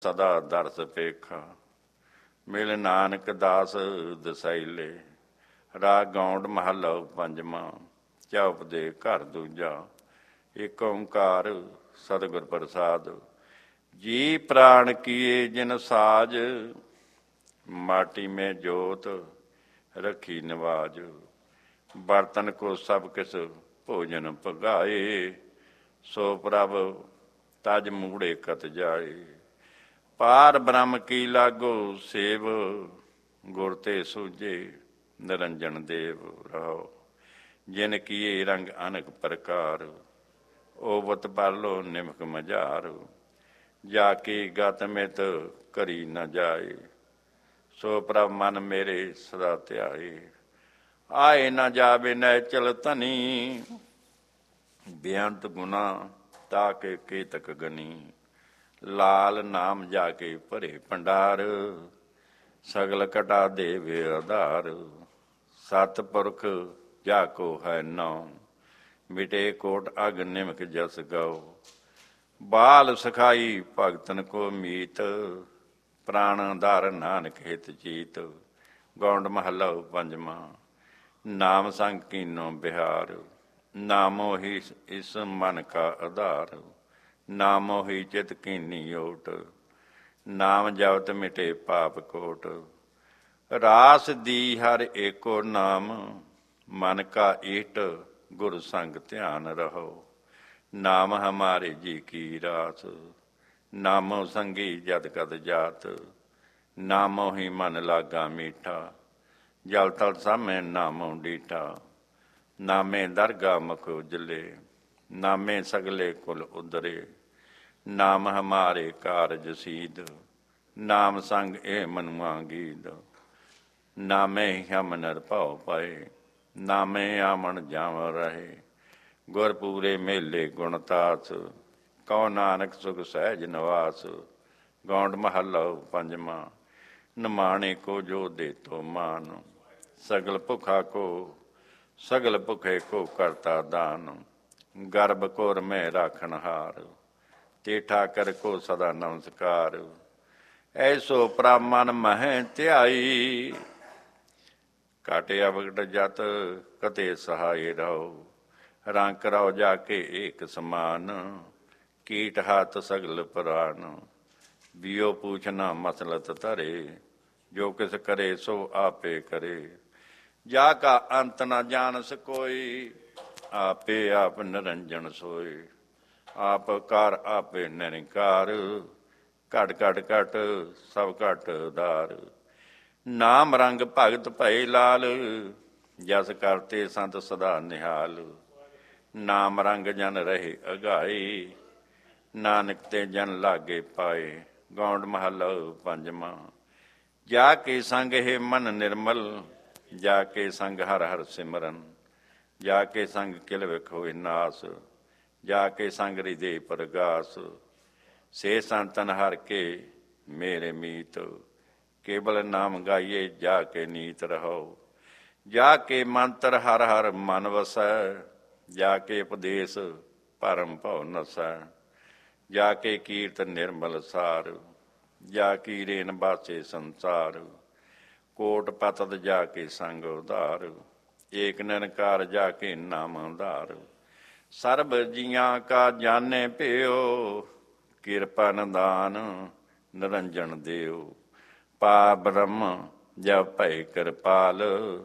ਸਦਾ ਦਰਸ ਪੇਖਾ। ਮਿਲ ਨਾਨਕ ਦਾਸ ਦਸਾਈਲੇ। ਰਾਗ ਗੌਂਡ ਮਹੱਲਾ ਪੰਜਵਾਂ। ਚੌਪ ਦੇ ਘਰ ਦੂਜਾ। ਏਕ ਓਂਕਾਰ ਸਤਿਗੁਰ ਪ੍ਰਸਾਦ। ਜੀ ਪ੍ਰਾਣ ਕੀਏ ਜਿਨ ਸਾਜ। ਮਾਟੀ में जोत रखी नवाज। बर्तन को सब किस भोजन पगाए। सो प्रभ तज मूड़े कत जाए। पार ब्रह्म की लागो सेव। गुर ते सूझे निरंजन देव रहो। जिन किए रंग अनक प्रकार। ओवत पालो निमक मजार। जाके गत मित करी न जाए। सो प्रभ मन मेरे सदा ध्याए। आए न जावे नैचल धनी। बेअंत गुना ताके केतक गनी। लाल नाम जाके भरे भंडार। सगल कटा देवे आधार। सतपुरख जाको है नाम। मिटे कोट अग निमक जस गौ। बाल सखाई भगतन को मीत। प्राण धर नानक हित चीत। गौंड महला पंजवां। नाम संग कीनो बिहार। नामो ही इस मन का आधार। नामो ही चित कीनी ओट। नाम जपत मिटे पाप कोट। रास दी हर एको नाम। मन का ईट गुर संग ध्यान रहो। नाम हमारे जी की रास। नामो संगी जद कद जात। नामो ही मन लागा मीठा। जल तल सामे नामो डीठा। नामे दरगा मुख उजले। नामे सगले कुल उदरे। नाम हमारे कारज सीध। नाम संग ए मनुआ गीद। नामे हम नर भाव पाए। नामे आमन जाव रहे। गुर पूरे मेले गुणतास। कौ नानक सुख सहज निवास। गौंड महला पंजवां। नमाणे को जो दे तो मान। सगल भुखा को सगल भुखे को करता दान। गर्भ कोर में राखन हार। ते ठाकर को सदा नमस्कार। ऐसो प्रामन मह ध्याई। काटे अवगट जत कते सहाय रहो। रंक रहो जाके एक समान। कीट हाथ सगल प्राण। बियो पूछना मसलत धरे। जो किस करे सो आपे करे। जाका अंत न जानस कोई। आपे आप निरंजन सोए। आप कार आपे निरंकार। घट घट घट सब घट उदार। नाम रंग भगत भय लाल। जस करते संत सदा निहाल। नाम रंग जन रहे अगाए। नानक ते जन लागे पाए। गौंड महला पंजवां। जाके संग हे मन निर्मल। जाके संग हर हर सिमरन। जाके संग किल विख होए नास। जाके संग हृदय प्रगास। से संतन हर के मेरे मीत। केवल नाम गाइए जाके नीत रहो। जाके मंत्र हर हर मन वसै। जाके उपदेश परम भव नसै। जाके कीर्त निर्मल सार। जाकी रेन बासे संसार। कोट पतत जाके संग उधार। एक निरंकार जाके नाम उधार। सर्ब जियां का जाने प्यो। किरपा निदान निरंजन देव। पा ब्रह्म जब भय कृपाल।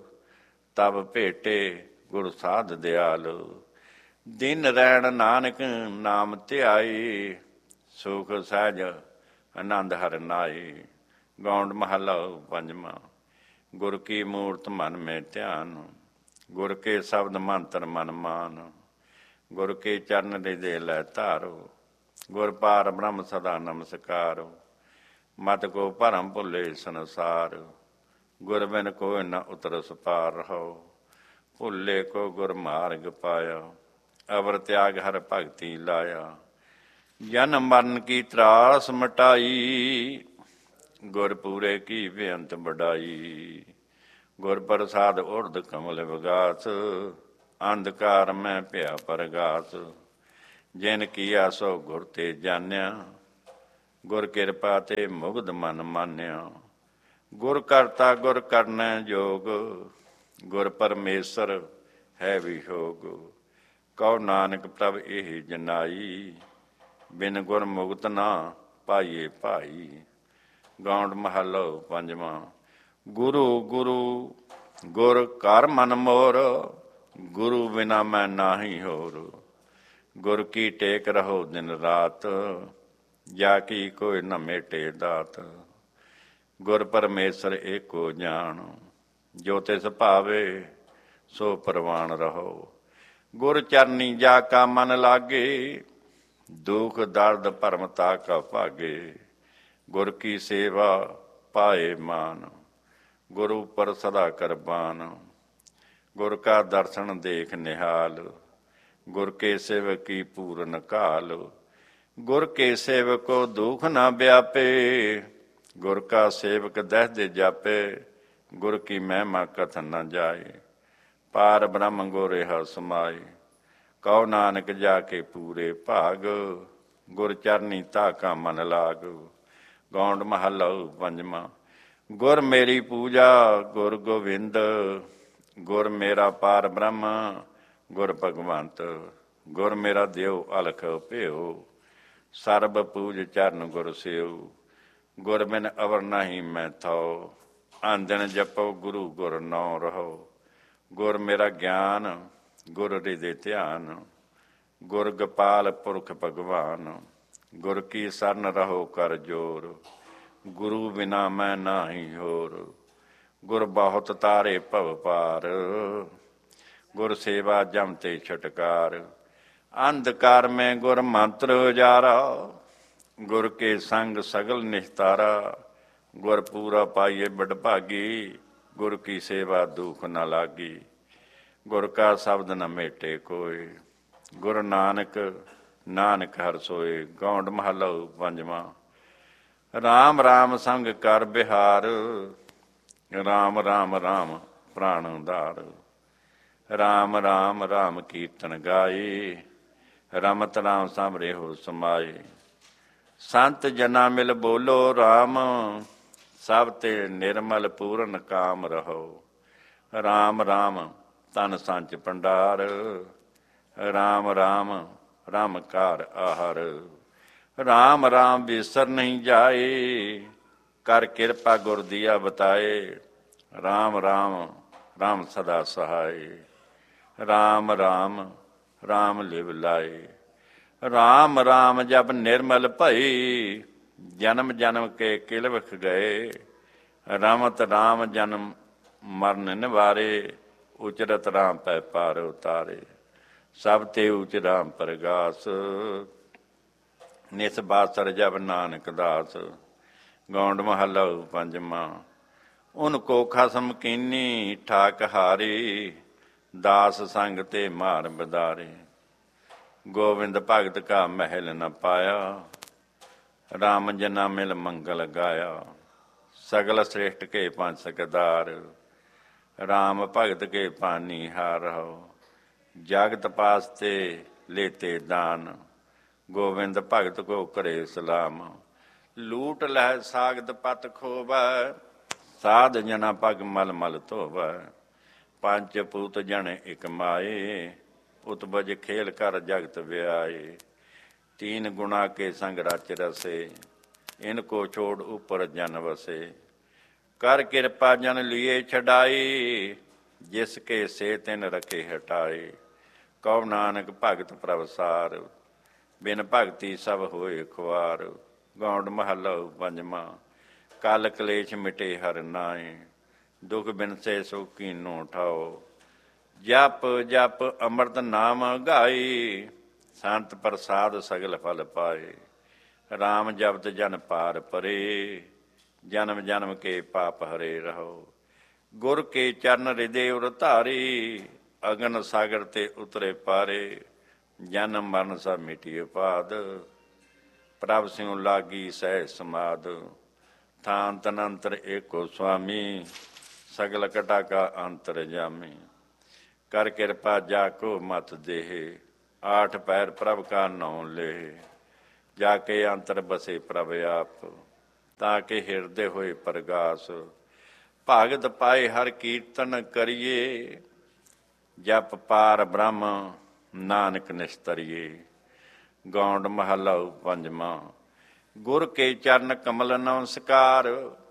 तब भेटे गुर साध दयाल। दिन रैण नानक नाम ध्याए। सुख सहज आनंद हर नाए। गौंड महला पंजवां। गुर की मूर्त मन में ध्यान। गुर के शब्द मंत्र मन मान। गुर के चरण हृदय लै धारो। गुर पार ब्रह्म सदा नमस्कारो। मत को भरम भुले संसार। गुर बिन कोई न उतरस पार रहो। भुले को गुर मार्ग पाया। अवर त्याग हर भगति लाया। जन्म मरण की त्रास मिटाई। गुर पूरे की बेअंत बढ़ाई। गुर प्रसाद उर्द कमल विगास। अंधकार में भया प्रगास। जिन किया सो गुर ते जानिया। ਗੁਰ ਕਿਰਪਾ ਤੇ ਮੁਗਧ ਮਨ ਮਾਨਿਆ। ਗੁਰ ਕਰਤਾ ਗੁਰ ਕਰਨੈ ਜੋਗ, ਗੁਰ ਪਰਮੇਸ਼ਰ ਹੈ ਵਿਯੋਗ। ਕਹੋ ਨਾਨਕ ਪ੍ਰਭ ਇਹ ਜਨਾਈ, ਬਿਨ ਗੁਰ ਮੁਗਤ ਨਾ ਪਾਈਏ ਭਾਈ। ਗੌਂਡ ਮਹੱਲਾ ਪੰਜਵਾਂ। ਗੁਰੂ ਗੁਰੂ ਗੁਰ ਘਰ ਮਨ ਮੋਰ, ਗੁਰੂ ਬਿਨਾ ਮੈਂ ਨਾਹੀ ਹੋਰ। ਗੁਰ ਕੀ ਟੇਕ ਰਹੋ ਦਿਨ ਰਾਤ, ਜਾ ਕੀ ਕੋਈ ਨ ਮੇਟੇ ਦਾਤ। ਗੁਰ ਪਰਮੇਸ਼ਰ ਏਕੋ ਜਾਣ, ਜੋ ਤਿਸ ਭਾਵੇ ਸੋ ਪ੍ਰਵਾਨ ਰਹੋ। ਗੁਰ ਚਰਨੀ ਜਾ ਕਾ ਮਨ ਲਾਗੇ, ਦੁਖ ਦਰਦ ਭਰਮ ਤਾ ਕਾ ਭਾਗੇ। ਗੁਰ ਕੀ ਸੇਵਾ ਪਾਏ ਮਾਨ, ਗੁਰੂ ਪਰ ਸਦਾ ਕਰਬਾਨ। ਗੁਰ ਕਾ ਦਰਸ਼ਨ ਦੇਖ ਨਿਹਾਲ, ਗੁਰ ਕੇ ਸੇਵਕ ਕੀ ਪੂਰਨ ਕਾਲ। ਗੁਰ ਕੇ ਸੇਵਕੋ ਦੁਖ ਨਾ ਵਿਆਪੇ, ਗੁਰ ਕਾ ਸੇਵਕ ਦਹਿ ਦੇ ਜਾਪੇ। ਗੁਰ ਕੀ ਮਹਿਮਾ ਕਥਨ ਨ ਜਾਏ, ਪਾਰ ਬ੍ਰਹਮ ਗੁਰ ਰਿਹਾ ਸਮਾਏ। ਕਹੋ ਨਾਨਕ ਜਾ ਕੇ ਪੂਰੇ ਭਾਗ, ਗੁਰ ਚਰਨੀ ਤਾ ਕਾ ਮਨ ਲਾਗ। ਗੌਂਡ ਮਹੱਲਾ ਪੰਜਵਾਂ। ਗੁਰ ਮੇਰੀ ਪੂਜਾ ਗੁਰ ਗੋਬਿੰਦ, ਗੁਰ ਮੇਰਾ ਪਾਰ ਬ੍ਰਹਮ ਗੁਰ ਭਗਵੰਤ। ਗੁਰ ਮੇਰਾ ਦਿਓ ਅਲਖ ਭਿਓ, ਸਰਬ ਪੂਜ ਚਰਨ ਗੁਰ ਸਿਓ। ਗੁਰ ਬਿਨ ਅਵਰ ਨਹੀਂ ਮੈਂ ਥੋ, ਆਂਦਨ ਜਪੋ ਗੁਰੂ ਗੁਰ ਨੌ ਰਹੋ। ਗੁਰ ਮੇਰਾ ਗਿਆਨ ਗੁਰ ਹਿਰਦੇ ਧਿਆਨ, ਗੁਰ ਗੋਪਾਲ ਪੁਰਖ ਭਗਵਾਨ। ਗੁਰ ਕੀ ਸਰਨ ਰਹੋ ਕਰ ਜੋਰ, ਗੁਰੂ ਬਿਨਾ ਮੈਂ ਨਾਹੀ ਹੋਰ। ਗੁਰ ਬਹੁਤ ਤਾਰੇ ਭਵ ਪਾਰ, ਗੁਰ ਸੇਵਾ ਜਮ ਤੇ ਛੁਟਕਾਰ। ਅੰਧਕਾਰ ਮੈਂ ਗੁਰ ਮੰਤਰ ਉਜਾਰਾ, ਗੁਰ ਕੇ ਸੰਗ ਸਗਲ ਨਿਸਤਾਰਾ। ਗੁਰ ਪੂਰਾ ਪਾਈਏ ਵਡਭਾਗੀ, ਗੁਰ ਕੀ ਸੇਵਾ ਦੁਖ ਨ ਲਾਗੀ। ਗੁਰ ਕਾ ਸ਼ਬਦ ਨ ਮੇਟੇ ਕੋਇ, ਗੁਰ ਨਾਨਕ ਨਾਨਕ ਹਰਿ ਸੋਇ। ਗੌਂਡ ਮਹੱਲਾ ਪੰਜਵਾਂ। ਰਾਮ ਰਾਮ ਸੰਗ ਕਰ ਬਿਹਾਰ, ਰਾਮ ਰਾਮ ਰਾਮ ਪ੍ਰਾਣ ਉਧਾਰ। ਰਾਮ ਰਾਮ ਰਾਮ ਕੀਰਤਨ ਗਾਏ, ਰਮਤ ਰਾਮ ਸਾਂਭਰੇ ਹੋ ਸਮਾਏ। ਸੰਤ ਜਨਾ ਮਿਲ ਬੋਲੋ ਰਾਮ, ਸਭ ਤੇ ਨਿਰਮਲ ਪੂਰਨ ਕਾਮ ਰਹੋ। ਰਾਮ ਰਾਮ ਤਨ ਸੰਚ ਭੰਡਾਰ, ਰਾਮ ਰਾਮ ਰਾਮ ਕਾਰ ਆਹਰ। ਰਾਮ ਰਾਮ ਬਿਸਰ ਨਹੀਂ ਜਾਏ, ਕਰ ਕਿਰਪਾ ਗੁਰ ਦੀਆ ਬਤਾਏ। ਰਾਮ ਰਾਮ ਰਾਮ ਸਦਾ ਸਹਾਏ, ਰਾਮ ਰਾਮ ਰਾਮ ਲਿਵ ਲਾਏ। ਰਾਮ ਰਾਮ ਜਬ ਨਿਰਮਲ ਭਈ, ਜਨਮ ਜਨਮ ਕੇ ਕਿਲ ਵਿਖ ਗਏ। ਰਮਤ ਰਾਮ ਜਨਮ ਮਰਨ ਨਿਵਾਰੇ, ਉਚਰਤ ਰਾਮ ਪੈ ਪਾਰ ਉਤਾਰੇ। ਸਭ ਤੇ ਉਚ ਰਾਮ ਪ੍ਰਗਾਸ, ਨਿਸ ਬਾਸਰ ਜਬ ਨਾਨਕ ਦਾਸ। ਗੌਂਡ ਮਹੱਲਾ ਪੰਜਵਾਂ। ਉਨ ਕੋ ਖਸਮ ਕੀਨੀ ਠਾਕ ਹਾਰੀ, ਦਾਸ ਸੰਗ ਤੇ ਮਾਰ ਬਦਾਰੇ। ਗੋਬਿੰਦ ਭਗਤ ਕਾ ਮਹਿਲ ਨ ਪਾਇਆ, ਰਾਮ ਜਨਾ ਮਿਲ ਮੰਗਲ ਗਾਇਆ। ਸਗਲ ਸ੍ਰੇਸ਼ਟ ਕੇ ਪੰਜ ਸਕਦਾਰ, ਰਾਮ ਭਗਤ ਕੇ ਪਾਨੀ ਹਾਰ ਹੋ। ਜਗਤ ਪਾਸ ਤੇ ਲੇਤੇ ਦਾਨ, ਗੋਬਿੰਦ ਭਗਤ ਕੋ ਕਰੇ ਸਲਾਮ। ਲੂਟ ਲਹਿ ਸਾਗਤ ਪਤ ਖੋਵੈ, ਸਾਧ ਜਨਾ ਪਗ ਮਲ ਮਲ ਧੋਵੈ। ਪੰਜ ਪੂਤ ਜਨ ਇਕ ਮਾਏ, ਉਤਬਜ ਖੇਲ ਕਰ ਜਗਤ ਵਿਆਏ। तीन गुणा के संग रच रसे, इनको छोड़ ऊपर जन वसे। कर कृपा जन लिए छड़ाई, जिसके से तिन रखे हटाए। कहो नानक भगत प्रभसार, बिन भगति सब होए खुआर। गौंड महला पंजवा। कल कलेश मिटे हर नाए, दुख बिन से सो कीनो ठाओ। जप जप अमृत नाम गाई, संत प्रसाद सगल फल पाए। राम जपत जन पार परे, जन्म जन्म के पाप हरे रहो। गुर के चरण हृदय उर धारी, अगन सागर ते उतरे पारे। जन्म मरण सब मिटी उपाद, प्रभ सिंह लागी सह समाद। थान तनंतर एको स्वामी, सगल कटा का अंतर जामी। कर कृपा जाको मत देहे, आठ पैर प्रभ का नौ ले। ਜਾ ਕੇ ਅੰਤਰ ਬਸੇ ਪ੍ਰਭ ਆਪ, ਤਾਂ ਕਿ ਹਿਰਦੇ ਹੋਏ ਪ੍ਰਗਾਸ। ਭਗਤ ਪਾਏ ਹਰ ਕੀਰਤਨ ਕਰੀਏ, ਜਪ ਪਾਰ ਬ੍ਰਹਮ ਨਾਨਕ ਨਿਸਤਰੀਏ। ਗੌਂਡ ਮਹਲਾ ਪੰਜਵਾਂ। ਗੁਰ ਕੇ ਚਰਨ ਕਮਲ ਨਮਸਕਾਰ,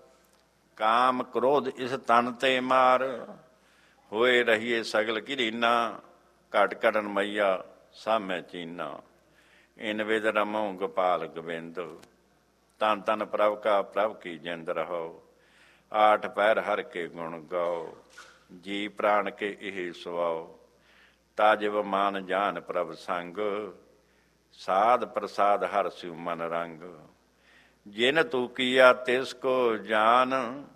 ਕਾਮ ਕ੍ਰੋਧ ਇਸ ਤਨ ਤੇ ਮਾਰ। ਹੋਏ ਰਹੀਏ ਸਗਲ ਘਿਰੀਨਾ, ਘਟ ਘਟਨ ਮਈਆ ਸਾਮੈ ਚੀਨਾ। ਇਨ ਵਿਦ ਰਮਉ ਗੋਪਾਲ ਗੋਬਿੰਦ, ਤਨ ਤਨ ਪ੍ਰਭ ਕਾ ਪ੍ਰਭ ਕੀ ਜਿੰਦ ਰਹੋ। ਆਠ ਪੈਰ ਹਰ ਕੇ ਗੁਣ ਗਾਓ, ਜੀ ਪ੍ਰਾਣ ਕੇ ਇਹ ਸੁਆਓ। ਤਾਜਿਵ ਮਾਨ ਜਾਨ ਪ੍ਰਭ ਸੰਗ, ਸਾਧ ਪ੍ਰਸਾਦ ਹਰ ਸਿਉ ਮਨ ਰੰਗ। ਜਿਨ ਤੂ ਕੀਆ ਤਿਸ ਕੋ ਜਾਨ,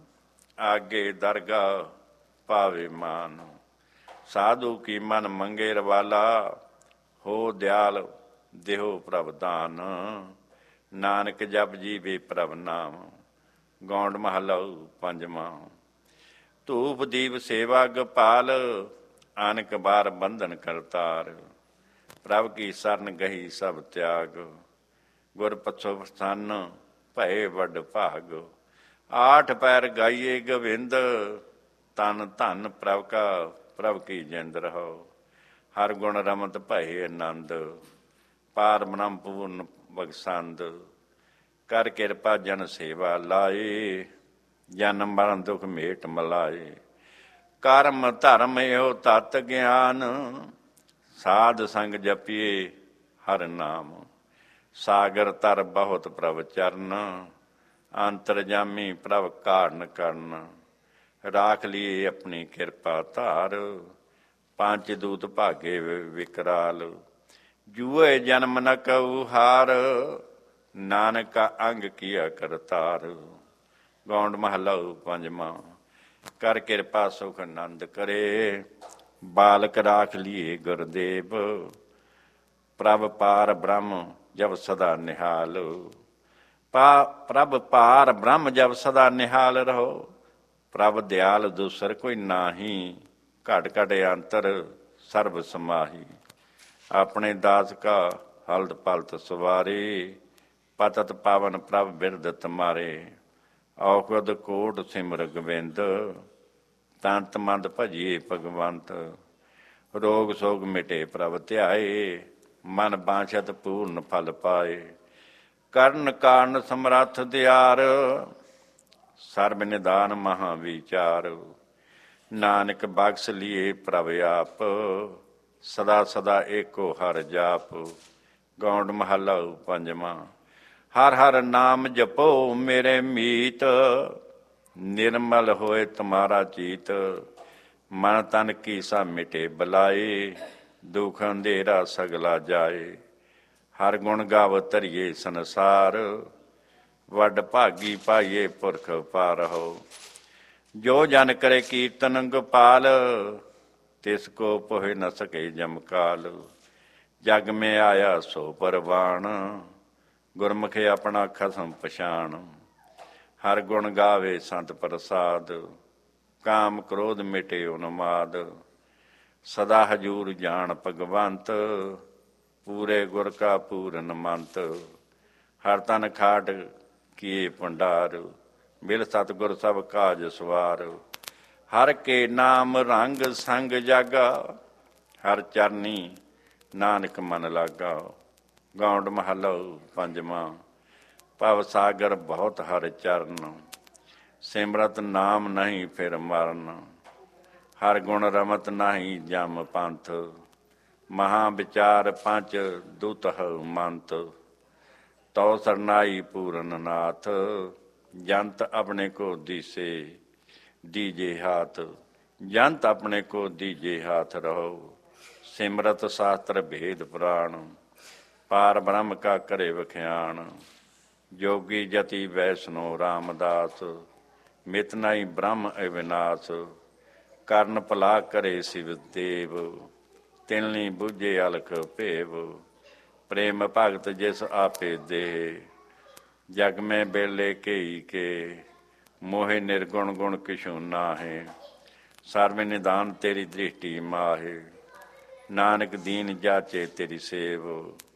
ਆਗੇ ਦਰਗਾ ਪਾਵੇ ਮਾਨ। ਸਾਧੂ ਕੀ ਮਨ ਮੰਗੇ ਰਵਾਲਾ, ਹੋ ਦਿਆਲ ਦੇਹੋ ਪ੍ਰਭ ਦਾਨ। ਨਾਨਕ ਜਪ ਜੀਵੇ ਪ੍ਰਭ ਨਾਮ। ਗੌਂਡ ਮਹਲਾ ਪੰਜਵਾਂ। ਧੂਪ ਦੀਪ ਸੇਵਾ ਗੋਪਾਲ, ਅਨਕ ਬਾਰ ਬੰਧਨ ਕਰਤਾਰ। ਪ੍ਰਭ ਕੀ ਸਰਨ ਗਹੀ ਸਭ ਤਿਆਗ, ਗੁਰ ਪਛੋ ਪ੍ਰਸੰਨ ਭਏ ਵੱਡ ਭਾਗ। ਆਠ ਪੈਰ ਗਾਈਏ ਗੋਬਿੰਦ, ਤਨ ਧਨ ਪ੍ਰਭ ਕਾ ਪ੍ਰਭ ਕੀ ਜਿੰਦ ਰਹੋ। ਹਰ ਗੁਣ ਰਮਤ ਭਏ ਆਨੰਦ, ਪਾਰ ਬ੍ਰਹਮ ਪੂਰਨ ਬਖਸ਼ੰਦ। ਕਰ ਕਿਰਪਾ ਜਨ ਸੇਵਾ ਲਾਏ, ਜਨਮ ਮਰਨ ਦੁਖ ਮੇਟ ਮਲਾਏ। ਕਰਮ ਧਰਮ ਇਹੋ ਤਤ ਗਿਆਨ, ਸਾਧ ਸੰਗ ਜਪੀਏ ਹਰ ਨਾਮ। ਸਾਗਰ ਤਰ ਬਹੁਤ ਪ੍ਰਭ ਚਰਨ, ਅੰਤਰਜਾਮੀ ਪ੍ਰਭ ਕਾਰਨ ਕਰਨ। ਰਾਖ ਲੀਏ ਆਪਣੀ ਕਿਰਪਾ ਧਾਰ, ਪੰਜ ਦੂਤ ਭਾਗੇ ਵਿਕਰਾਲ। ਜੂਏ ਜਨਮ ਨ ਕਉ ਹਾਰ, ਨਾਨਕ ਅੰਗ ਕੀਆ ਕਰਤਾਰ। ਗੌਂਡ ਮਹਲਾ ਪੰਜਵਾਂ। ਕਰ ਕਿਰਪਾ ਸੁਖ ਆਨੰਦ ਕਰੇ, ਬਾਲਕ ਰਾਖ ਲੀਏ ਗੁਰਦੇਵ। ਪ੍ਰਭ ਪਾਰ ਬ੍ਰਹਮ ਜਬ ਸਦਾ ਨਿਹਾਲ, ਪ੍ਰਭ ਪਾਰ ਬ੍ਰਹਮ ਜਬ ਸਦਾ ਨਿਹਾਲ ਰਹੋ। ਪ੍ਰਭ ਦਿਆਲ ਦੂਸਰ ਕੋਈ ਨਾਹੀ, ਘਟ ਘਟ ਅੰਤਰ ਸਰਬ ਸਮਾਹੀ। ਆਪਣੇ ਦਾਸ ਕਾ ਹਲਤ ਪਲਤ ਸਵਾਰੇ, ਪਤਤ ਪਾਵਨ ਪ੍ਰਭ ਬਿਰਦ ਤੁਮਾਰੇ। ਔਖਦ ਕੋਟ ਸਿਮਰ ਗੋਬਿੰਦ, ਤੰਤ ਮੰਦ ਭਜੀਏ ਭਗਵੰਤ। ਰੋਗ ਸੋਗ ਮਿਟੇ ਪ੍ਰਭ ਧਿਆਏ, ਮਨ ਬਾਂਛਤ ਪੂਰਨ ਫਲ ਪਾਏ। ਕਰਨ ਕਾਰਨ ਸਮਰੱਥ ਦਿਆਰ, ਸਰਬ ਨਿਦਾਨ ਮਹਾ ਵਿਚਾਰ। ਨਾਨਕ ਬਖਸ਼ ਲੀਏ ਪ੍ਰਭ ਆਪ, ਸਦਾ ਸਦਾ ਏਕੋ ਹਰ ਜਾਪ। ਗੌਂਡ ਮਹਲਾ ਪੰਜਵਾਂ। ਹਰ ਹਰ ਨਾਮ ਜਪੋ ਮੇਰੇ ਮੀਤ, ਨਿਰਮਲ ਹੋਏ ਤੁਮਾਰਾ ਚੀਤ। ਮਨ ਤਨ ਕੀ ਸਾ ਮਿਟੇ ਬਲਾਏ, ਦੁਖ ਅੰਧੇਰਾ ਸਗਲਾ ਜਾਏ। ਹਰ ਗੁਣ ਗਾਵ ਧਰੀਏ ਸੰਸਾਰ, ਵੱਡ ਭਾਗੀ ਪਾਈਏ ਪੁਰਖ ਪਾਰਹੁ। ਜੋ ਜਨ ਕਰੇ ਕੀਰਤਨ ਗੋਪਾਲ, ਤਿਸ ਕੋ ਪੋਹਿ ਨ ਸਕੇ ਜਮਕਾਲ। ਜਗ ਮੇ ਆਇਆ ਸੋ ਪਰਵਾਣ, ਗੁਰਮੁਖੇ ਆਪਣਾ ਖਸਮ ਪਛਾਣ। ਹਰ ਗੁਣ ਗਾਵੇ ਸੰਤ ਪ੍ਰਸਾਦ, ਕਾਮ ਕ੍ਰੋਧ ਮਿਟੇ ਉਨਮਾਦ। ਸਦਾ ਹਜੂਰ ਜਾਣ ਭਗਵੰਤ, ਪੂਰੇ ਗੁਰ ਕਾ ਪੂਰਨ ਮੰਤ। ਹਰ ਤਨ ਖਾਟ ਕੀਏ ਭੰਡਾਰ, ਮਿਲ ਸਤਿਗੁਰ ਸਭ ਕਾਜ ਸਵਾਰ। ਹਰ ਕੇ ਨਾਮ ਰੰਗ ਸੰਗ ਜਾਗਾ, ਹਰ ਚਰਨੀ ਨਾਨਕ ਮਨ ਲਾਗਾ। ਗੌਂਡ ਮਹਲਾ ਪੰਜਵਾਂ। ਭਵ ਸਾਗਰ ਬਹੁਤ ਹਰ ਚਰਨ, ਸਿਮਰਤ ਨਾਮ ਨਹੀਂ ਫਿਰ ਮਰਨ। ਹਰ ਗੁਣ ਰਮਤ ਨਹੀਂ ਜਮ ਪੰਥ, ਮਹਾ ਵਿਚਾਰ ਪੰਚ ਦੁਤਹ ਮੰਤ। ਤਉ ਸਰਨਾਈ ਪੂਰਨ ਨਾਥ, ਜੰਤ ਆਪਣੇ ਕੋ ਦੀਸੇ ਦੀਜੇ ਹਾਥ। ਜੰਤ ਆਪਣੇ ਕੋ ਦੀਜੇ ਹਾਥ ਰਹੋ, ਸਿਮਰਤ ਸ਼ਾਸਤਰ ਭੇਦ ਪੁਰਾਣ। ਪਾਰ ਬ੍ਰਹਮ ਕਾ ਕਰੇ ਵਖਿਆਣ, ਜੋਗੀ ਜਤੀ ਵੈਸ਼ਨੋ ਰਾਮਦਾਸ। ਮਿਤ ਨਾਈ ਬ੍ਰਹਮ ਅਵਿਨਾਸ਼, ਕਰਨ ਭਲਾ ਕਰੇ ਸਿਵ ਦੇਵ। ਤਿਲਨੀ ਬੁਝੇ ਅਲਖ ਭੇਵ, ਪ੍ਰੇਮ ਭਗਤ ਜਿਸ ਆਪੇ ਦੇ। ਜਗ ਮੈਂ ਬੇਲੇ ਕਈ ਕੇ, ਮੋਹਿ ਨਿਰਗੁਣ ਗੁਣ ਕਿਛੁ ਨਾਹੇ। ਸਰਬ ਨਿਦਾਨ ਤੇਰੀ ਦ੍ਰਿਸ਼ਟੀ ਮਾਹੇ, ਨਾਨਕ ਦੀਨ ਜਾਚੇ ਤੇਰੀ ਸੇਵ।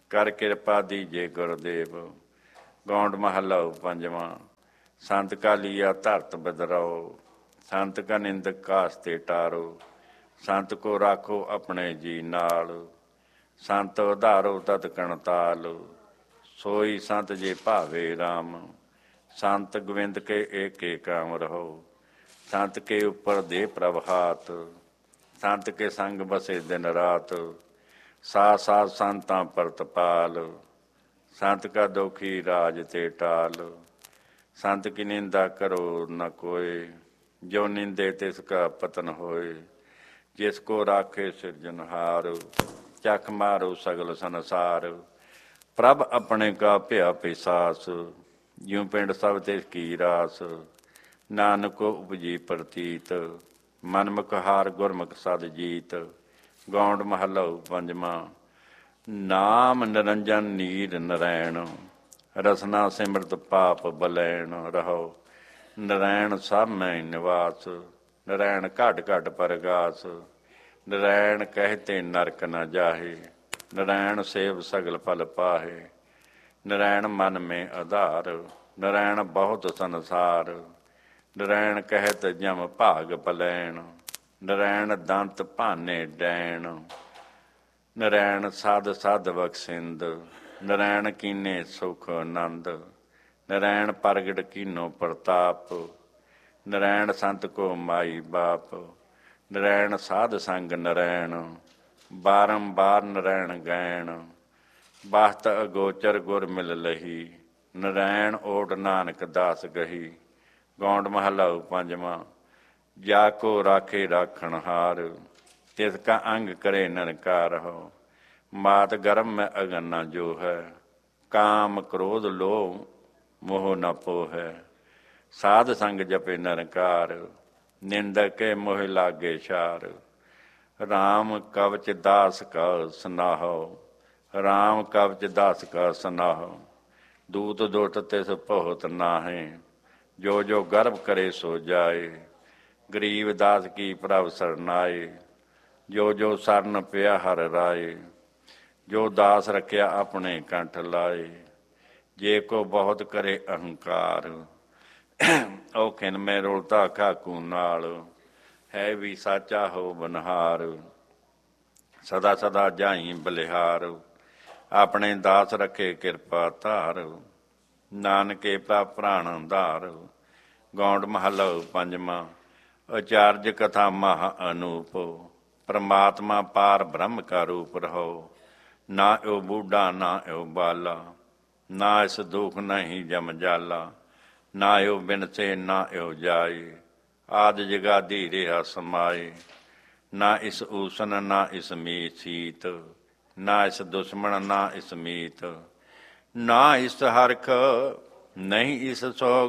ਕਰ ਕਿਰਪਾ ਦੀਜੇ ਗੁਰਦੇਵ। ਗੌਂਡ ਮਹੱਲਾ ਪੰਜਵਾਂ। ਸੰਤ ਕਾ ਲੀਆ ਧਰਤ ਬਦਰਾਓ, ਸੰਤ ਕਾ ਨਿੰਦਕ ਕਾਸਤੇ ਟਾਰੋ। ਸੰਤ ਕੋ ਰਾਖੋ ਆਪਣੇ ਜੀ ਨਾਲ, ਸੰਤ ਉਧਾਰੋ ਤਤ ਕਣਤਾਲ। ਸੋਈ ਸੰਤ ਜੇ ਭਾਵੇ ਰਾਮ, ਸੰਤ ਗੋਬਿੰਦ ਕੇ ਏਕੇ ਕਾਮ ਰਹੋ। ਸੰਤ ਕੇ ਉੱਪਰ ਦੇ ਪ੍ਰਭਾਤ, ਸੰਤ ਕੇ ਸੰਗ ਬਸੇ ਦਿਨ ਰਾਤ। ਸਾਥ ਸਾਥ ਸੰਤਾਂ ਪ੍ਰਤਪਾਲ, ਸੰਤ ਕਾ ਦੁਖੀ ਰਾਜ ਤੇ ਟਾਲ। ਸੰਤ ਕੀ ਨਿੰਦਾ ਕਰੋ ਨ ਕੋਇ, ਜੋ ਨਿੰਦੇ ਤਿਸ ਕਾ ਪਤਨ ਹੋਏ। ਜਿਸ ਕੋ ਰਾਖੇ ਸਿਰਜਨਹਾਰ, ਚੱਖ ਮਾਰੋ ਸਗਲ ਸੰਸਾਰ। ਪ੍ਰਭ ਆਪਣੇ ਕਾ ਭਿਆ ਪਿਸਾਸ, ਜਿਉ ਪਿੰਡ ਸਭ ਤਿਸ ਕੀ ਰਾਸ। ਨਾਨਕ ਉਪਜੀ ਪ੍ਰਤੀਤ, ਮਨਮੁਖ ਹਾਰ ਗੁਰਮੁਖ ਸਦ ਜੀਤ। ਗੌਂਡ ਮਹੱਲਾ ਪੰਜਵਾਂ। ਨਾਮ ਨਿਰੰਜਨ ਨੀਰ ਨਰੈਣ, ਰਸਨਾ ਸਿਮਰਤ ਪਾਪ ਬਲੈਣ ਰਹੋ। ਨਰੈਣ ਸਭ ਮੈਂ ਨਿਵਾਸ, ਨਰੈਣ ਘਟ ਘਟ ਪਰਗਾਸ। ਨਰੈਣ ਕਹਿਤੇ ਨਰਕ ਨ ਜਾਹੇ, ਨਰੈਣ ਸੇਵ ਸਗਲ ਫਲ ਪਾਹੇ। ਨਰੈਣ ਮਨ ਮੇ ਆਧਾਰ, ਨਰੈਣ ਬਹੁਤ ਸੰਸਾਰ। ਨਰੈਣ ਕਹਿਤ ਜਮ ਭਾਗ ਪਲੈਣ, ਨਰੈਣ ਦੰਤ ਭਾਨੇ ਡੈਣ। ਨਰੈਣ ਸਾਧ ਸਾਧ ਬਖਸ਼ਿੰਦ, ਨਰੈਣ ਕੀਨੇ ਸੁਖ ਆਨੰਦ। ਨਰੈਣ ਪ੍ਰਗਟ ਕੀਨੋ ਪ੍ਰਤਾਪ, ਨਰੈਣ ਸੰਤ ਕੋ ਮਾਈ ਬਾਪ। ਨਰੈਣ ਸਾਧ ਸੰਗ ਨਰੈਣ, ਬਾਰੰਬਾਰ ਨਰੈਣ ਗੈਣ। ਬਾਹਤ ਅਗੋਚਰ ਗੁਰ ਮਿਲ ਲਹੀ, ਨਰੈਣ ਓਟ ਨਾਨਕ ਦਾਸ ਗਹੀ। ਗੌਂਡ ਮਹੱਲਾ ਪੰਜਵਾਂ। ਜਾ ਕੋ ਰਾਖੇ ਰਾਖਣ ਹਾਰ, ਤਿਸ ਕਾ ਅੰਗ ਕਰੇ ਨਰਕਾਰ ਹੋ। ਮਾਤ ਗਰਮ ਮੈਂ ਅਗਨ ਨਾ ਜੋ ਹੈ, ਕਾਮ ਕ੍ਰੋਧ ਲੋਭ ਮੋਹ ਨ ਪੋਹੈ। ਸਾਧ ਸੰਗ ਜਪੇ ਨਰਕਾਰ, ਨਿੰਦਕ ਕੇ ਮੋਹ ਲਾਗੇ ਸ਼ਾਰ। ਰਾਮ ਕਵਚ ਦਾਸ ਕਾ ਸਨਾਹੋ, ਰਾਮ ਕਵਚ ਦਾਸ ਕਾ ਸਨਾਹੋ। ਦੂਤ ਦੁਟ ਤਿਸ ਬਹੁਤ ਨਾਹੇ, ਜੋ ਜੋ ਗਰਭ ਕਰੇ ਸੋ ਜਾਏ। ਗਰੀਬ ਦਾਸ ਕੀ ਪ੍ਰਭ ਸਰਨਾਏ, ਜੋ ਜੋ ਸਰਨ ਪਿਆ ਹਰ ਰਾਏ। ਜੋ ਦਾਸ ਰੱਖਿਆ ਆਪਣੇ ਕੰਠ ਲਾਏ, ਜੇ ਕੋ ਬਹੁਤ ਕਰੇ ਅਹੰਕਾਰ। ਔਖਿਨ ਮੈਂ ਰੁਲਤਾ ਖਾਕੂ ਨਾਲ, ਹੈ ਵੀ ਸਾਚਾ ਹੋ ਬਨਹਾਰ। ਸਦਾ ਸਦਾ ਜਾਈ ਬਲਿਹਾਰ, ਆਪਣੇ ਦਾਸ ਰੱਖੇ ਕਿਰਪਾ ਧਾਰ। ਨਾਨਕੇ ਪ੍ਰਾਣ ਧਾਰ। ਗੌਂਡ ਮਹੱਲਾ ਪੰਜਵਾਂ। ਅਚਾਰਜ ਕਥਾ ਮਹਾ ਅਨੂਪ, ਪਰਮਾਤਮਾ ਪਾਰ ਬ੍ਰਹਮ ਕਾ ਰੂਪ ਰਹੋ। ਨਾ ਓ ਬੂਢਾ ਨਾ ਓ ਬਾਲਾ, ਨਾ ਇਸ ਦੁਖ ਨਹੀਂ ਜਮ ਜਾਲਾ। ਨਾ ਓ ਬਿਨਸੇ ਨਾ ਓ ਜਾਏ, ਆਦ ਜਗਾਦੀ ਰਿਹਾ ਸਮਾਏ। ਨਾ ਇਸ ਊਸਨ ਨਾ ਇਸ ਮੀ ਸੀਤ, ਨਾ ਇਸ ਦੁਸ਼ਮਣ ਨਾ ਇਸ ਮੀਤ। ਨਾ ਇਸ ਹਰਖ ਨਹੀਂ ਇਸ ਸੋਗ,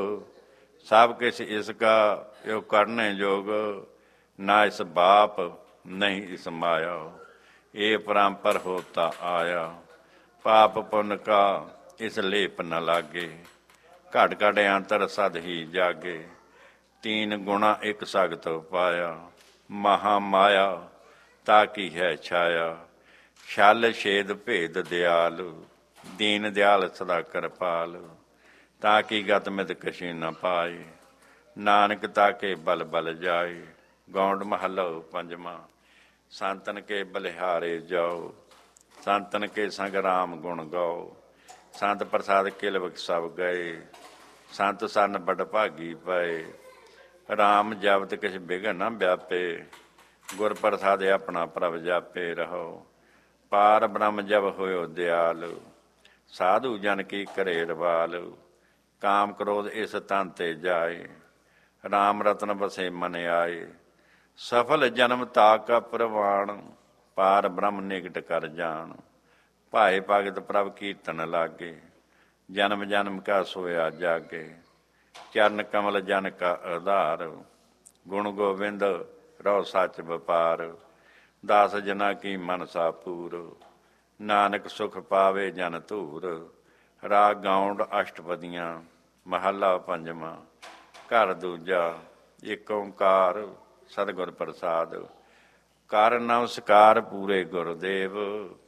ਸਭ ਕਿਛ ਇਸ ਕਾ यो करने जोग। ना इस बाप नहीं इस माया, ये परम्पर होता आया। पाप पुण्य का इस लेप न लागे, घट घट अंतर सद ही जागे। तीन गुणा एक सगत पाया, महामाया ताकि है छाया। छल छेद भेद दयाल, दीन दयाल सदा कृपाल। ताकि गत मित कछी न पाए, नानक ताके बल बल जाए। गौंड महला पंजवां। संतन के बलिहारे जाओ, संतन के संग राम गुण गाओ। संत प्रसाद किलवक सब गए, संत सन बड़ भागी पाए। राम जपत किछ बिघन न व्यापे, गुर प्रसाद अपना प्रभ जापे रहो। पार ब्रह्म जब होयो दयाल, साधु जन की करे रवाल। काम क्रोध इस तन ते जाए, राम रतन बसे मन आए। सफल जन्म ताका प्रवाण, पार ब्रह्म निकट कर जान। भाए भगत प्रभ कीर्तन लागे, जन्म जन्म का सोया जागे। चरण कमल जन का आधार, गुण गोविंद रहो सच व्यापार। दास जना की मनसा पूर, नानक सुख पावे जन धूर। राग गौंड अष्टपदियां। महला पंजवां। घर दूजा। एक ओंकार सतगुर प्रसाद। कर नमस्कार पूरे गुरदेव,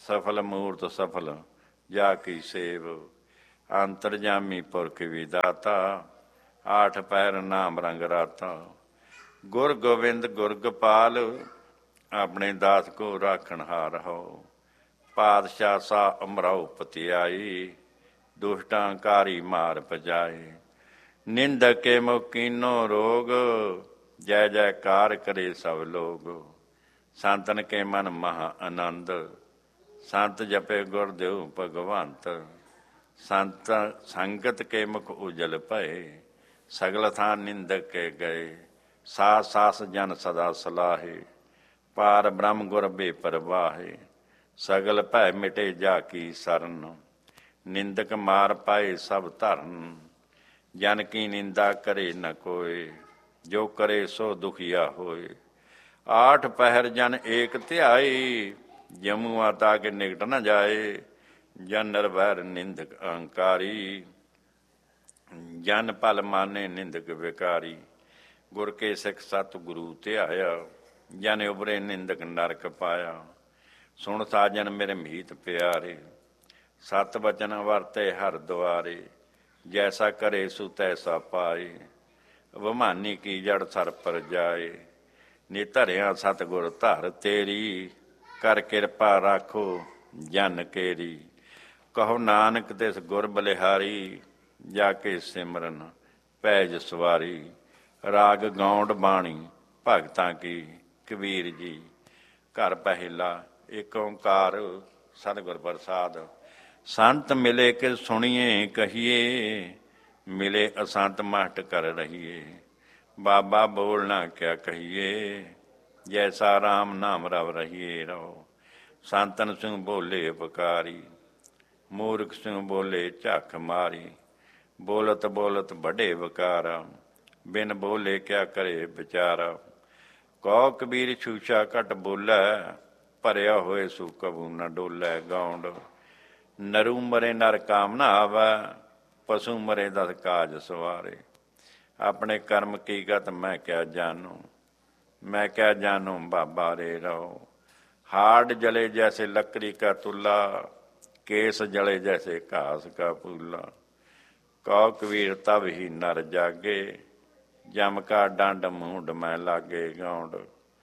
ਸਫਲ ਮੂਰਤ ਸਫਲ ਜਾ ਕੀ ਸੇਵ। ਅੰਤਰਜਾਮੀ ਪੁਰਖ ਵਿਦਾਤਾ, ਆਠ ਪਹਿਰ ਨਾਮ ਰੰਗ ਰਾਤਾ। ਗੁਰ ਗੋਬਿੰਦ ਗੁਰ ਗੋਪਾਲ, ਆਪਣੇ ਦਾਸ ਕੋ ਰਾਖਣ ਹਾਰ ਹੋ। ਪਾਤਸ਼ਾਹ ਸਾ ਅਮਰਾਉ ਪਤਿਆਈ, ਦੁਸ਼ਟਾਂ ਕਾਰੀ ਮਾਰ ਭਜਾਏ। ਨਿੰਦਕ ਕੇ ਮੁਕੀਨੋ ਰੋਗ, ਜੈ ਜੈਕਾਰ ਕਰੇ ਸਭ ਲੋਗ। ਸੰਤਨ ਕੇ ਮਨ ਮਹਾ ਆਨੰਦ, ਸੰਤ ਜਪੇ ਗੁਰਦੇਵ ਭਗਵੰਤ। ਸੰਤ ਸੰਗਤ ਕੇ ਮੁਖ ਉਜਲ ਭਏ, ਸਗਲ ਥਾਂ ਨਿੰਦਕ ਕੇ ਗਏ। ਸਾਸ ਸਾਸ ਜਨ ਸਦਾ ਸਲਾਹੇ, ਪਾਰ ਬ੍ਰਹਮ ਗੁਰ ਬੇਪਰਵਾਹੇ। ਸਗਲ ਭੈ ਮਿਟੇ ਜਾ ਕੀ ਸਰਨ, ਨਿੰਦਕ ਮਾਰ ਪਾਏ ਸਭ ਧਰਨ। ਜਨ ਕੀ ਨਿੰਦਾ ਕਰੇ ਨ ਕੋਇ, ਜੋ ਕਰੇ ਸੋ ਦੁਖੀਆ ਹੋਏ। ਆਠ ਪਹਿਰ ਜਨ ਏਕ ਧਿਆਈ, ਜਮੂ ਮਾਤਾ ਕੇ ਨਿਕਟ ਨ ਜਾਏ। ਜਨ ਨਿਰਵੈਰ ਨਿੰਦਕ ਅਹੰਕਾਰੀ, ਜਨ ਭਲ ਮਾਨੇ ਨਿੰਦਕ ਵਿਕਾਰੀ। ਗੁਰ ਕੇ ਸਿੱਖ ਸਤ ਗੁਰੂ ਧਿਆਇਆ, ਜਨ ਉਬਰੇ ਨਿੰਦਕ ਨਰਕ ਪਾਇਆ। ਸੁਣ ਸਾਜਨ ਮੇਰੇ ਮੀਤ ਪਿਆਰੇ, ਸਤ ਬਚਨ ਵਰਤੇ ਹਰ ਦੁਆਰੇ। ਜੈਸਾ ਕਰੇ ਸੋ ਤੈਸਾ ਪਾਏ, ਵਮਾਨੀ ਕੀ ਜੜ ਸਰ ਪਰ ਜਾਏ। ਨੀ ਧਰਿਆ ਸਤਿਗੁਰ ਧਰ ਤੇਰੀ, ਕਰ ਕਿਰਪਾ ਰਾਖੋ ਜਨ ਕੇਰੀ। ਕਹੋ ਨਾਨਕ ਤਿਸ ਗੁਰ ਬਲਿਹਾਰੀ, ਜਾ ਕੇ ਸਿਮਰਨ ਪੈਜ ਸਵਾਰੀ। ਰਾਗ ਗੌਂਡ ਬਾਣੀ ਭਗਤਾਂ ਕੀ, ਕਬੀਰ ਜੀ। ਘਰ ਪਹਿਲਾ ਏਕ ਓਂਕਾਰ ਸਤਿਗੁਰ ਪ੍ਰਸਾਦ। ਸੰਤ ਮਿਲੇ ਕਿ ਸੁਣੀਏ ਕਹੀਏ, ਮਿਲੇ ਅਸੰਤ ਮਸਟ ਕਰ ਰਹੀਏ। ਬਾਬਾ ਬੋਲਣਾ ਕਿਆ ਕਹੀਏ, ਜੈਸਾ ਰਾਮ ਨਾਮ ਰਵ ਰਹੀਏ ਰਹੋ। ਸੰਤਨ ਸਿੰਘ ਬੋਲੇ ਉਪਕਾਰੀ, ਮੂਰਖ ਸਿੰਘ ਬੋਲੇ ਝੱਖ ਮਾਰੀ। ਬੋਲਤ ਬੋਲਤ ਵੱਡੇ ਵਕਾਰਾ, ਬਿਨ ਬੋਲੇ ਕਿਆ ਕਰੇ ਵਿਚਾਰਾ। ਕਹੋ ਕਬੀਰ ਛੂਛਾ ਘਟ ਬੋਲੈ, ਭਰਿਆ ਹੋਏ ਸੂ ਕਬੂ ਨ ਡੋਲੈ। ਗੌਂਡ ਨਰੂ ਮਰੇ ਨਰ ਕਾਮ ਨਾ ਆਵੈ, ਪਸ਼ੂ ਮਰੇ ਦਸ ਕਾਜ ਸਵਾਰੇ। ਆਪਣੇ ਕਰਮ ਕੀ ਗਤ ਮੈਂ ਕਿਆ ਜਾਨੂ, ਮੈਂ ਕਿਆ ਜਾਨੂ ਬਾਬਾ ਰੇ ਰਹੋ। हाड़ जले जैसे लकड़ी का तुल्ला, केस जले जैसे घास का फूला। कहो कबीर तब ही नर जागे, जम का डंड मूंड में लागे। गौंड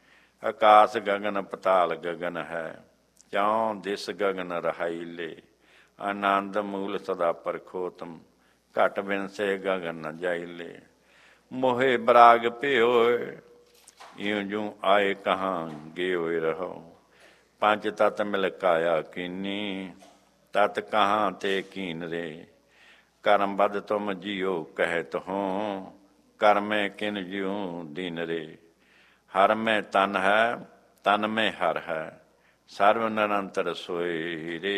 आकाश गगन पताल गगन है, क्यों दिस गगन रहाई ले। आनंद मूल सदा परखोतम, घट बिन से गगन न जाइले। मोहे बराग प्योए, यूं जूं आए कहाँ गेओए रहो। पंच तत मिल काया कीनी, तत कहाँ ते कीन रे। कर्म बद तुम जियो कहत हो, कर्मे किन जियो दीन रे। हर में तन है, तन में हर है, सर्व निरंतर सोए रे।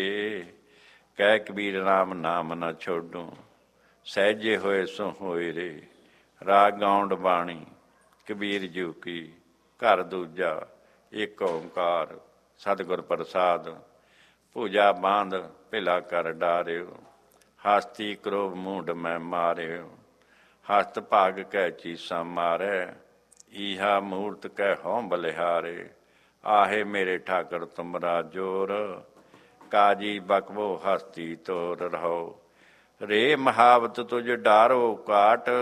कह कबीर राम नाम न छोडूं, सहजे होए सो होए रे। राग गौंड बाणी कबीर जी की, घर दूजा एक ओंकार सतगुर प्रसाद। पूजा बांध भिला कर डारियो, हस्ती क्रोभ मूड में मारियो। हस्त भाग कै चीसा मारै, ईहा मूर्त कै हों बलिहारे। आहे मेरे ठाकर तुमरा जोर, काजी बकबो हस्ती तोर रहो। रे महावत तुझ डारो काट,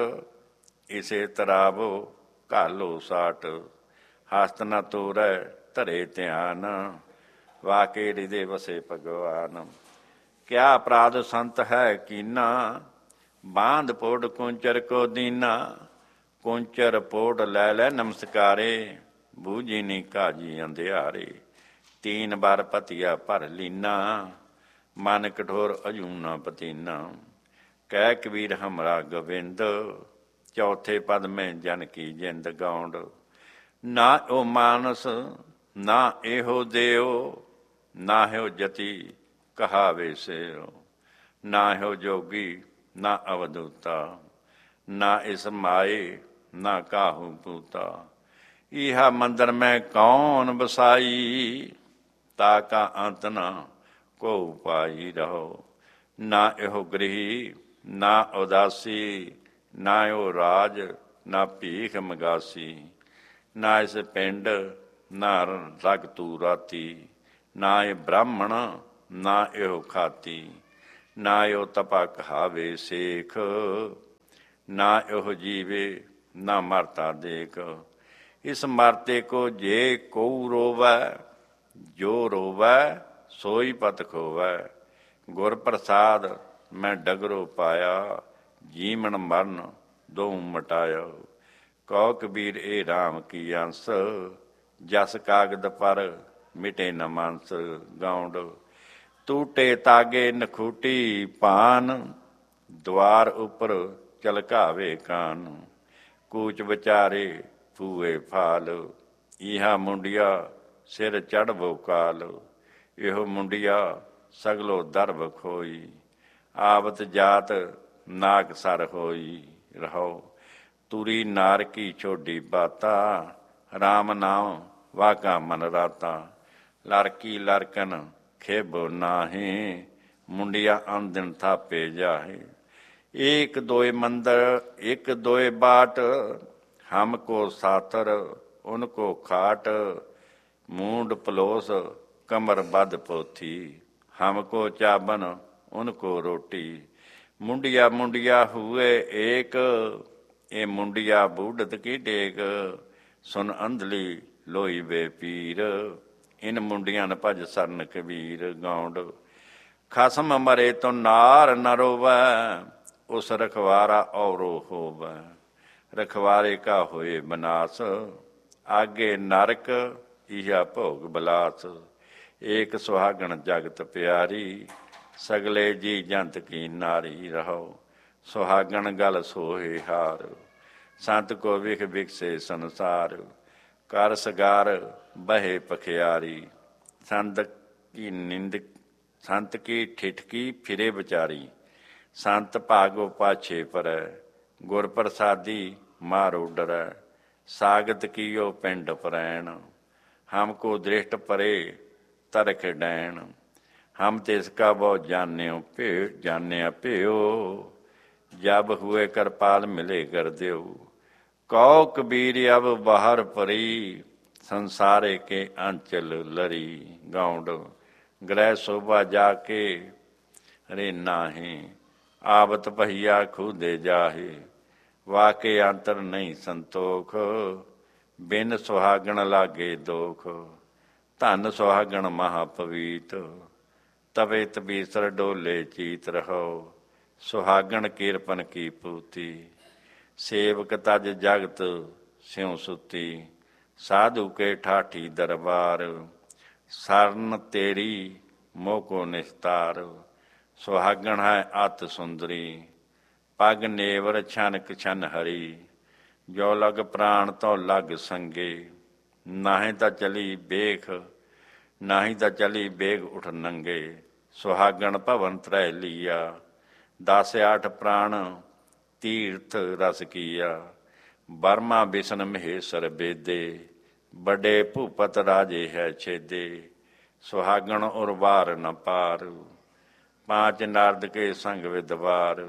इसे तरावो घालो साट। हस्त न तोरै धरे ध्यान, वाके हृदय वसे भगवान। क्या अपराध संत है कीना, बांध पोड़ कुंचर को दीना। कुंचर पोड़ लै लै नमस्कारे, बूझी नी काजी अंधियारे। तीन बार पतिया भर लीना, मन कठोर अजूना पतीना। कह कबीर हमरा गोविंद, चौथे पद में जन की जिंद। गौंड ना ओ मानस ना एहो देओ, ना हो जति कहावे सेओ। ना हो जोगी ना अवधूता, ना इस माए ना काहू पूता। इहा मंदिर में कौन बसाई, ताका अंत ना को पाई रहो। ना एहो गृही ना उदासी, ना ओ राज ना भीख मगासी। ना इस पिंड ना रग तू राती, ਨਾ ਇਹ ਬ੍ਰਾਹਮਣ ਨਾ ਇਹੋ ਖਾਤੀ, ਨਾ ਇਹੋ ਤਪਾ ਕਹਾਵੇ ਸੇਖ, ਨਾ ਇਹੋ ਜੀਵੇ ਨਾ ਮਰਤਾ ਦੇਖ। ਇਸ ਮਰਤੇ ਕੋ ਜੇ ਕਉ ਰੋਵੈ, ਜੋ ਰੋਵੈ ਸੋਈ ਪਤ ਖੋਵੈ। ਗੁਰ ਪ੍ਰਸਾਦ ਮੈਂ ਡਗਰੋ ਪਾਇਆ, ਜੀਵਨ ਮਰਨ ਦੋਉ ਮਟਾਇਆ। ਕਹੋ ਕਬੀਰ ਇਹ ਰਾਮ ਕੀ ਅੰਸ, ਜਸ ਕਾਗਦ ਪਰ ਮਿਟੇ ਨ ਮਾਨਸ। ਗਾਉਂਡ ਟੂਟੇ ਤਾਗੇ ਨਖੂਟੀ ਪਾਨ, ਦੁਆਰ ਉੱਪਰ ਚਲਕਾਵੇ ਕਾਨ। ਕੂਚ ਵਿਚਾਰੇ ਪੂਏ ਫਾਲ, ਇਹਾ ਮੁੰਡਿਆ ਸਿਰ ਚੜ੍ਹਵੋ ਕਾਲ। ਇਹੋ ਮੁੰਡਿਆ ਸਗਲੋ ਦਰਬ ਖੋਈ, ਆਵਤ ਜਾਤ ਨਾਗ ਸਰ ਹੋਈ। ਰਹੋ ਤੁਰੀ ਨਾਰ ਕੀ ਛੋਡੀ ਬਾਤਾ, ਰਾਮ ਨਾਮ ਵਾਕਾ ਮਨ ਰਾਤਾ। ਲੜਕੀ ਲੜਕਨ ਖੇਬੋ ਨਾਹੀ, ਮੁੰਡਿਆ ਅਨਦਿਨ ਥਾਪੇ ਜਾਹੇ। एक दोय मंदिर एक दोय बाट, हमको साथर उनको खाट। मूंड पलोस कमर बद पोथी, हमको चाबन उनको रोटी। मुंडिया मुंडिया हुए एक, ये मुंडिया बूढ़त की टेक। सुन अंधली लोई वे पीर, इन मुंडिया न भज सरन कबीर। गौंड खसम मरे तो नार न रोवै, उस रखवारा औरो होवै। रखवारे का होए बनास, आगे नरक इहा भोग बलास। एक सुहागण जगत प्यारी, सगले जी जंत की नारी। रहो सुहागण गल सोहे हार, संत को विख विकसे संसार। कर सगार बहे पखियारी, संत की निंद संत की ठिठकी फिरे बिचारी। संत भागो पाछे परै, गुर प्रसादी मारो डरै। सागत कियो पिंड परैन, हमको दृष्ट परे तरख डैन। हम तिसका बहु जान्यो प्यो, जब हुए करपाल मिले कर देव। कहो कबीर अब बाहर परी, संसारे के अंचल लरी। गौंड ग्रह शोभा जाके रे नाहे, आवत पहिया खुदे जाहे। वाके अंतर नहीं संतोख, बिन सुहागण लागे दोख। धन सुहागण महापवीत, तवे तबीसर डोले चीत। रहो सुहागण कीरपन की पूती, सेवक तज जगत स्यों सुती। साधु के ठाठी दरबार, सरन तेरी मोको निस्तार। सुहागण है अत सुंदरी, पग नेवर छनक छन हरी। जो लग प्राण तो लग संगे, नाहीं तो चली बेख नाहीं तो चली बेग उठ नंगे। सुहागण भवन त्रै लिया, 10 8 प्राण तीर्थ रस किया। बर्मा बिसन महेश्वर बेदे, बड़े भूपत राजे है छेदे। सुहागण उर्वार न पार, 5 नारद के संग विद्वार।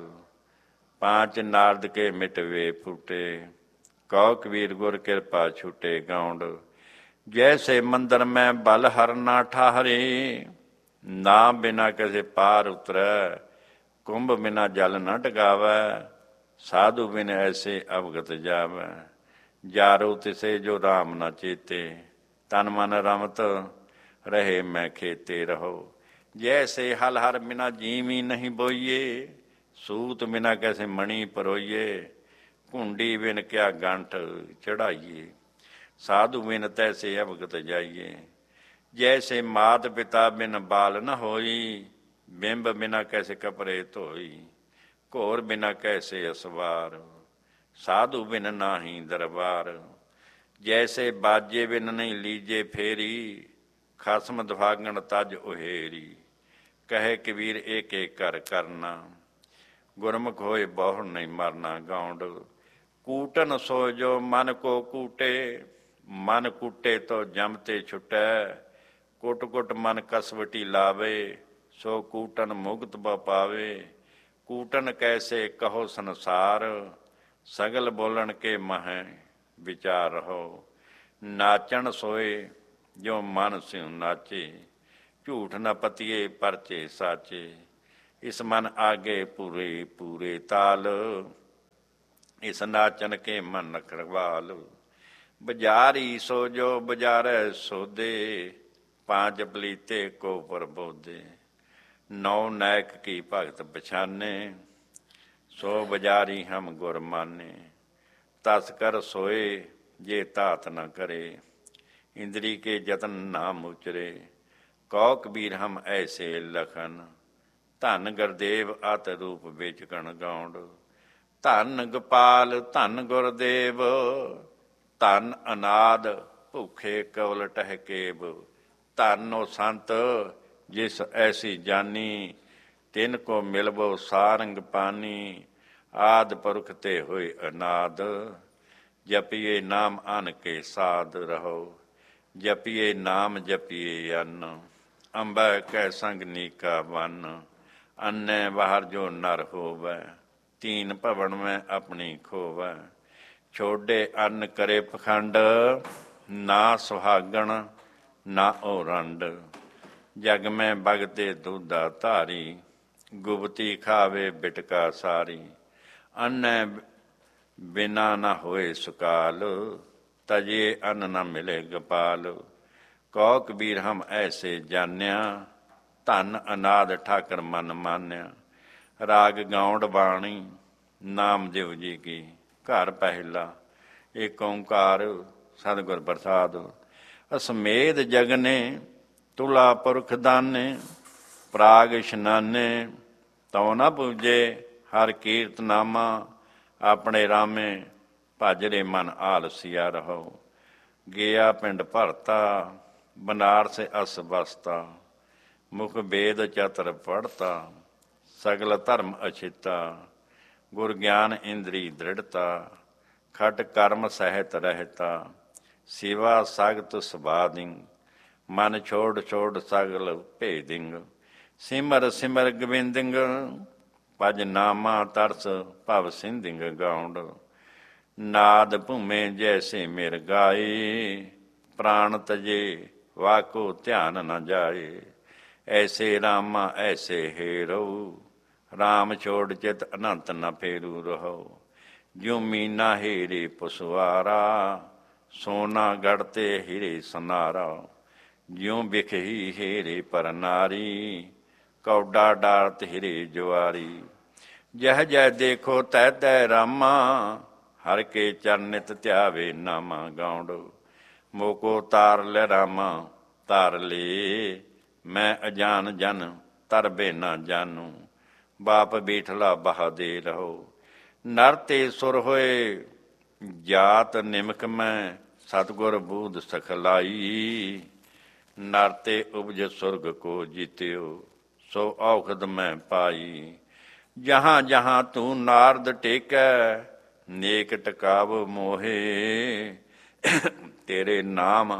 5 नारद के मिटवे फूटे, कहो कबीर गुर कृपा छूटे। गौंड जैसे मंदिर में बल हर ना ठहरे, नाम बिना किसे पार उतरै। कुंभ बिना जल न डगावै, साधु बिन ऐसे अवगत जावै। जारो तिसे जो राम न चेते, तन मन रमत रहे मैं खेते। रहो जैसे हल हर बिना जीवी नहीं बोइए, सूत बिना कैसे मणि परोइए। कुंडी बिन क्या गांठ चढ़ाइए, साधु बिन तैसे अवगत जाइए। जैसे मात पिता बिन बाल न होई, बिंब बिना कैसे कपड़े धोई। घोर बिना कैसे असवार, साधु बिन नाही दरबार। जैसे बाजे बिन नहीं लीजे फेरी, खसम दुहागण तज उहेरी। कहे कबीर एक एक कर करना, गुरमुख होए बहुर नहीं मरना। गौंड कूटन सो जो मन को कूटे, मन कूटे तो जमते छुटै। कुट कुट मन कसवटी लावे, सो कूटन मुक्त ब पावे। कूटन कैसे कहो संसार, सगल बोलन के मह विचार। हो नाचन सोए जो मन स्यों नाचे, ਝੂਠ ਨ ਪਤੀਏ ਪਰਚੇ ਸਾਚੇ। ਇਸ ਮਨ ਆਗੇ ਪੂਰੇ ਪੂਰੇ ਤਾਲ, ਇਸ ਨਾਚਨ ਕੇ ਮਨ ਰਖਵਾਲ। ਬਜ਼ਾਰੀ ਸੋ ਜੋ ਬਜ਼ਾਰੈ ਸੋਦੇ, ਪਾਂਚ ਪਲੀਤੇ ਕੋ ਪ੍ਰਬੋਧੇ। ਨੌ ਨਾਇਕ ਕੀ ਭਗਤ ਪਛਾਨੇ, ਸੋ ਬਜ਼ਾਰੀ ਹਮ ਗੁਰ ਮਾਨੇ। ਤਸ ਕਰ ਸੋਏ ਜੇ ਤਾਤ ਨ ਕਰੇ, ਇੰਦਰੀ ਕੇ ਜਤਨ ਨਾਮ ਉਚਰੇ। ਕਉ ਕਬੀਰ ਹਮ ਐਸੇ ਲਖਨ, ਧਨ ਗੁਰਦੇਵ ਅਤ ਰੂਪ ਵਿੱਚ ਗਣ ਗੌਂਡ। ਧਨ ਗੋਪਾਲ ਧਨ ਗੁਰਦੇਵ, ਧਨ ਅਨਾਦ ਭੁੱਖੇ ਕਵਲ ਟਹਿਕੇਬ। ਧਨ ਉਹ ਸੰਤ ਜਿਸ ਐਸੀ ਜਾਨੀ, ਤਿਨ ਕੋ ਮਿਲਬੋ ਸਾਰੰਗ ਪਾਨੀ। ਆਦਿ ਪੁਰਖ ਤੇ ਹੋਏ ਅਨਾਦ, ਜਪੀਏ ਨਾਮ ਅਨ ਕੇ ਸਾਧ ਰਹੋ। ਜਪੀਏ ਨਾਮ ਜਪੀਏ ਅੰਨ, ਅੰਬੈ ਕੈ ਸੰਗ ਨੀਕਾ ਵੰਨ। ਅੰਨੈ ਬਾਹਰ ਜੋ ਨਰ ਹੋਵੈ, ਤੀਨ ਭਵਨ ਮੈਂ ਆਪਣੀ ਖੋਵੈ। ਛੋਡੇ ਅੰਨ ਕਰੇ ਪਖੰਡ, ਨਾ ਸੁਹਾਗਣ ਨਾ ਉਹ ਰੰਡ। ਜਗ ਮੈਂ ਬਗਤੇ ਦੁੱਧਾ ਧਾਰੀ, ਗੁਪਤੀ ਖਾਵੇ ਬਿਟਕਾ ਸਾਰੀ। ਅੰਨੈ ਬਿਨਾ ਨਾ ਹੋਏ ਸੁਕਾਲ, ਤਜੇ ਅੰਨ ਨਾ ਮਿਲੇ ਗੋਪਾਲ। ਕਉ ਕਬੀਰ ਹਮ ਐਸੇ ਜਾਣਿਆ, ਧਨ ਅਨਾਦ ਠਾਕਰ ਮਨ ਮਾਨਿਆ। ਰਾਗ ਗਾਉਣ ਬਾਣੀ ਨਾਮਦੇਵ ਜੀ ਕੀ, ਘਰ ਪਹਿਲਾ ਏਕ ਓਂਕਾਰ ਸਤਿਗੁਰ ਪ੍ਰਸਾਦ। ਅਸਮੇਧ ਜਗਨੇ ਤੁਲਾ ਪੁਰਖ ਦਾਨੇ, ਪ੍ਰਾਗ ਇਸ਼ਨਾਨੇ ਤਉ ਨ ਪੂਜੇ। ਹਰ ਕੀਰਤ ਨਾਮਾ ਆਪਣੇ ਰਾਮੇ, ਭਜਰੇ ਮਨ ਆਲਸੀਆ ਰਹੋ। ਗਿਆ ਪਿੰਡ ਭਰਤਾ, ਬਨਾਰਸ ਅਸ ਬਸਤਾ। ਮੁਖ ਵੇਦ ਚਤਰ ਪੜ੍ਹਤਾ, ਸਗਲ ਧਰਮ ਅਛਿਤਾ। ਗੁਰ ਗਿਆਨ ਇੰਦਰੀ ਦ੍ਰਿੜਤਾ, ਖਟ ਕਰਮ ਸਹਿਤ ਰਹਿਤਾ। ਸੇਵਾ ਸਗਤ ਸੁਭਾਦਿੰ, ਮਨ ਛੋੜ ਛੋੜ ਸਗਲ ਭੇਦਿੰ। ਸਿਮਰ ਸਿਮਰ ਗੋਬਿੰਦਿੰ, ਭਜ ਨਾਮਾ ਤਰਸ ਭਵ ਸਿੰਧਿੰ ਗਾਉਂਡ। ਨਾਦ ਭੂਮੇ ਜੈਸੇ ਮਿਰ ਗਾਏ, ਪ੍ਰਾਣ ਤਜੇ ਵਾਕੋ ਧਿਆਨ ਨ ਜਾਏ। ਐਸੇ ਰਾਮਾ ਐਸੇ ਹੇਰਉ, ਰਾਮ ਛੋੜ ਚਿਤ ਅਨੰਤ ਨ ਫੇਰੂ ਰਹੋ। ਜਿਉ ਮੀਨਾ ਹੀਰੇ ਪੁਸਵਾਰਾ, ਸੋਨਾ ਗੜਤੇ ਹੀਰੇ ਸਨਾਰਾ। ਜਿਉ ਬਿਖਹੀ ਹੀਰੇ ਪਰ ਨਾਰੀ, ਕੌਡਾ ਡਾਰਤ ਹੀਰੇ ਜੁਆਰੀ। ਜਹ ਜਹ ਦੇਖੋ ਤੈ ਤੈ ਰਾਮਾ, ਹਰ ਕੇ ਚਰਨ ਨਿਤ ਧਿਆਵੇ ਨਾਮਾ ਗਾਉਂਡ। ਮੋਕੋ ਤਾਰ ਲੈ ਰਾਮਾ ਤਾਰ ਲੇ, ਮੈਂ ਅਜਾਨ ਜਨ ਤਰਬੇ ਨਾ ਜਾਨੂ। ਬਾਪ ਬੀਠਲਾ ਬਹਾਦੇ ਰਹੋ, ਨਰ ਤੇ ਸੁਰ ਹੋਏ ਜਾਤ ਨਿਮਕ ਮੈਂ। ਸਤਿਗੁਰ ਬੂਧ ਸਖਲਾਈ, ਨਰ ਤੇ ਉਪਜ ਸੁਰਗ ਕੋ ਜੀਤਿਓ। ਸੋ ਔਖਦ ਮੈਂ ਪਾਈ, ਜਹਾਂ ਜਹਾਂ ਤੂੰ ਨਾਰਦ ਟੇਕੈ। ਨੇਕ ਟਕਾਵ ਮੋਹੇ, ਤੇਰੇ ਨਾਮ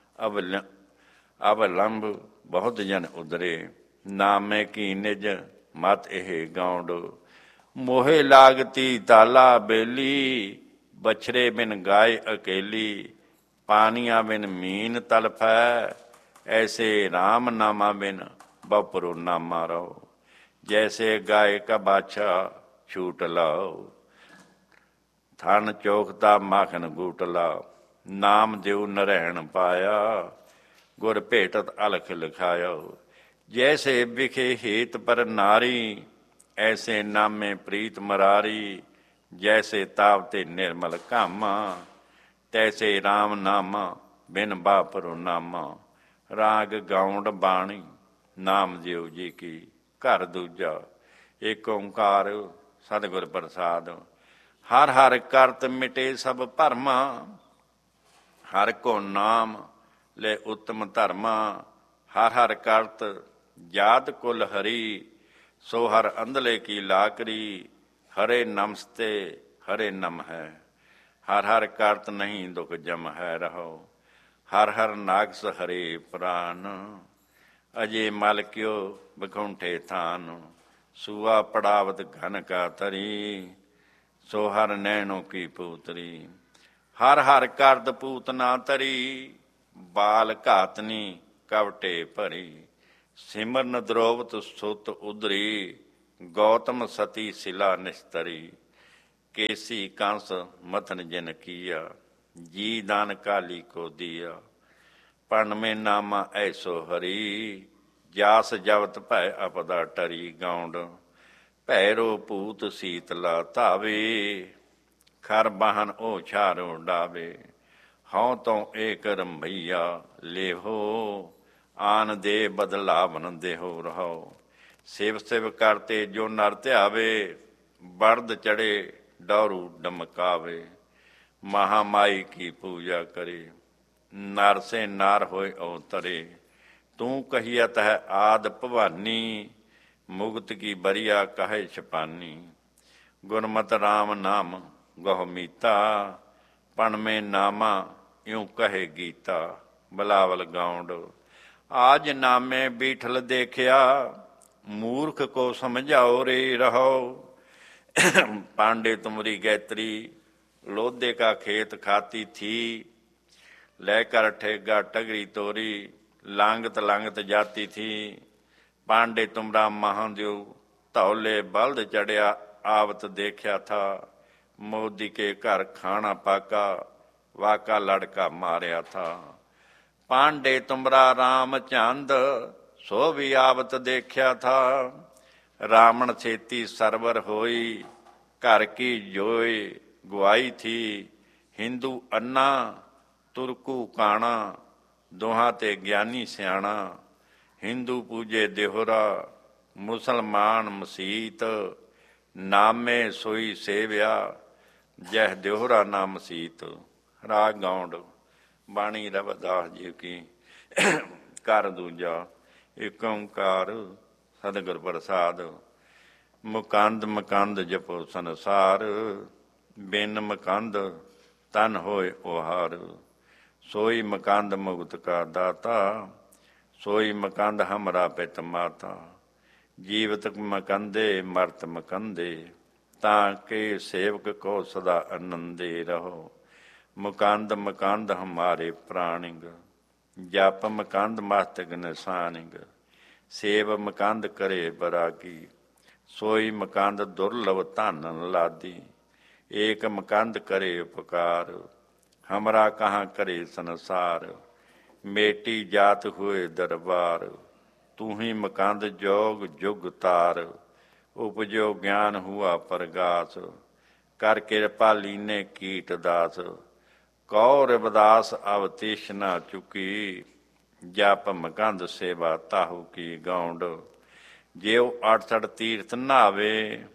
ਅਵਲੰਬ ਬਹੁਤ ਜਨ ਉਦਰੇ। ਨਾਮੇ ਕੀ ਨਿਜ ਮਤ ਇਹ ਗਾਉਂਡ, ਮੋਹੇ ਲਾਗਤੀ ਤਾਲਾ ਬੇਲੀ। ਬਛੜੇ ਬਿਨ ਗਾਏ ਅਕੇਲੀ, ਪਾਨੀਆਂ ਬਿਨ ਮੀਨ ਤਲਫੈ। ਐਸੇ ਰਾਮ ਨਾਮਾ ਬਿਨ ਬਪੁਰੁ ਨਾਮਾ ਰਹੋ। ਜੈਸੇ ਗਾਏ ਕਾ ਬਾਛਾ ਛੂਟ ਲਾਓ, ਥਨ ਚੋਖਤਾ ਮਾਖਨ ਗੂਟ ਲਾਓ। ਨਾਮ ਦਿਉ ਨਰੈਣ ਪਾਇਆ, ਗੁਰ ਭੇਟਤ ਅਲਖ ਲਿਖਾਇਓ। ਜੈਸੇ ਵਿਖੇ ਹੇਤ ਪਰ ਨਾਰੀ, ਐਸੇ ਨਾਮੇ ਪ੍ਰੀਤ ਮਰਾਰੀ। ਜੈਸੇ ਤਾਵਤੇ ਨਿਰਮਲ ਕਾਮਾ, ਤੈਸੇ ਰਾਮ ਨਾਮਾ ਬਿਨ ਬਾਪੁਰੁ ਨਾਮਾ। ਰਾਗ ਗਾਉਂਡ ਬਾਣੀ ਨਾਮਦੇਵ ਜੀ ਕੀ, ਘਰ ਦੂਜਾ ਏਕ ਓਂਕਾਰ ਸਤਿਗੁਰ ਪ੍ਰਸਾਦ। ਹਰ ਹਰ ਕਰਤ ਮਿਟੇ ਸਭ ਭਰਮਾ, ਹਰ ਕੋ ਨਾਮ ਲੈ ਉਤਮ ਧਰਮਾ। ਹਰ ਹਰ ਕਰਤ ਜਾਤ ਕੁਲ ਹਰੀ, ਸੋ ਹਰ ਅੰਧਲੇ ਕੀ ਲਾਕਰੀ। ਹਰੇ ਨਮਸਤੇ ਹਰੇ ਨਮ ਹੈ, ਹਰ ਹਰ ਕਰਤ ਨਹੀਂ ਦੁਖ ਜਮ ਹੈ ਰਹੋ। ਹਰ ਹਰ ਨਾਗਸ ਹਰੇ ਪ੍ਰਾਨ, ਅਜੇ ਮਲ ਕਿਓ ਬਖੁੰਠੇ ਥਾਨ। ਸੂਆ ਪੜਾਵਤ ਘਨ ਕਾ ਤਰੀ, ਸੋ ਹਰ ਨੈਣੋ ਕੀ ਪੂਤਰੀ। ਹਰ ਹਰ ਕਰਦ ਪੂਤਨਾ ਤਰੀ, ਬਾਲ ਘਾਤਨੀ ਕਵਟੇ ਭਰੀ। ਸਿਮਰਨ ਦ੍ਰੋਵਤ ਸੁਤ ਉਦਰੀ, ਗੌਤਮ ਸਤੀ ਸਿਲਾ ਨਿਸਤਰੀ। ਕੇਸੀ ਕੰਸ ਮਥਨ ਜਿਨ ਕੀਆ, ਜੀ ਦਾਨ ਕਾਲੀ ਕੋ ਦੀਆ। ਪੜ੍ਹ ਮੇ ਨਾਮਾ ਐਸੋ ਹਰੀ, ਜਾਸ ਜਵਤ ਭੈ ਅਪਦਾ ਟਰੀ। ਗੌਂਡ ਭੈਰੋ ਭੂਤ ਸੀਤਲਾ ਧਾਵੇ, ਖਰ ਬਾਹਨ ਉਹ ਛਾਰੋ ਡਾਵੇ। ਹਉ ਤੋਂ ਏਕ ਰੰਭਈਆ ਲੇਹੋ, ਆਨ ਦੇ ਬਦਲਾਵਨ ਦੇਹੋ ਰਹੋ। ਸਿਵ ਸਿਵ ਕਰਤੇ ਜੋ ਨਰ ਧਿਆਵੇ, ਬਰਦ ਚੜੇ ਡੌਰੂ ਡਮਕਾਵੇ। ਮਹਾਮਾਈ ਕੀ ਪੂਜਾ ਕਰੇ, ਨਰ ਸੇ ਨਾਰ ਹੋਏ ਅਵਤਰੇ। ਤੂੰ ਕਹੀਅਤ ਹੈ ਆਦ ਭਵਾਨੀ, ਮੁਕਤ ਕੀ ਬਰੀਆ ਕਹੇ ਛਪਾਨੀ। ਗੁਰਮਤਿ ਰਾਮ ਨਾਮ ਗਹੁ ਮੀਤਾ, ਪਣ ਮੇ ਨਾਮਾ ਇਉਂ ਕਹੇ ਗੀਤਾ। ਬਲਾਵਲ ਗੌਂਡ ਆਜ ਨਾਮੇ ਬੀਠਲ ਦੇਖਿਆ, ਮੂਰਖ ਕੋ ਸਮਝਾਓ ਰੇ ਰਹੋ। पांडे तुमरी गैत्री, लोधे का खेत खाती थी। लेकर ठेगा टगरी तोरी, लांगत लांगत जाती थी। पांडे तुमरा महादेव, धौले बल्द चढ़िया आवत देखा था। मोदी के घर खाना पाका, वाका लड़का मारिया था। पांडे तुमरा रामचंद, सो भी आवत देखा था। रावण छेती सरवर होई, घर की जोय गुआई थी। हिंदू अन्ना तुरकू काना, दोहां ते ज्ञानी सियाणा। हिंदू पूजे देहोरा, मुसलमान मसीत। नामे सोई सेव्या, जह देहोरा ना मसीत। राग गौंड बाणी रविदास जी की। कर दूजा एक ओंकार सतगुर प्रसाद। मुकंद मकंद जपो संसार, बिन मकंद तन होए ओहार। सोई मकंद मुक्त का दाता, सोई मकंद हमरा पित माता। जीवत मकंदे मरत मकंदे, ताके सेवक को सदा आनंदे रहो। मुकंद मकंद हमारे प्राणिग, जप मकंद मस्तक निशानिग। सेव मकंद करे बरागी, सोई मकंद दुर्लभ धन लादी। एक मकंद करे उपकार, हमरा कहाँ करे संसार। मेटी जात हुए दरबार, तू ही मकंद जोग जुग तार। उपजो ज्ञान हुआ प्रगास, कर कृपा लीने कीट दास। कौ रविदास अवतेश न चुकी, जप मकंद सेवा ताहू की। गौंड ਜੇ ਉਹ 68 ਤੀਰਥ ਨਹਾਵੇ,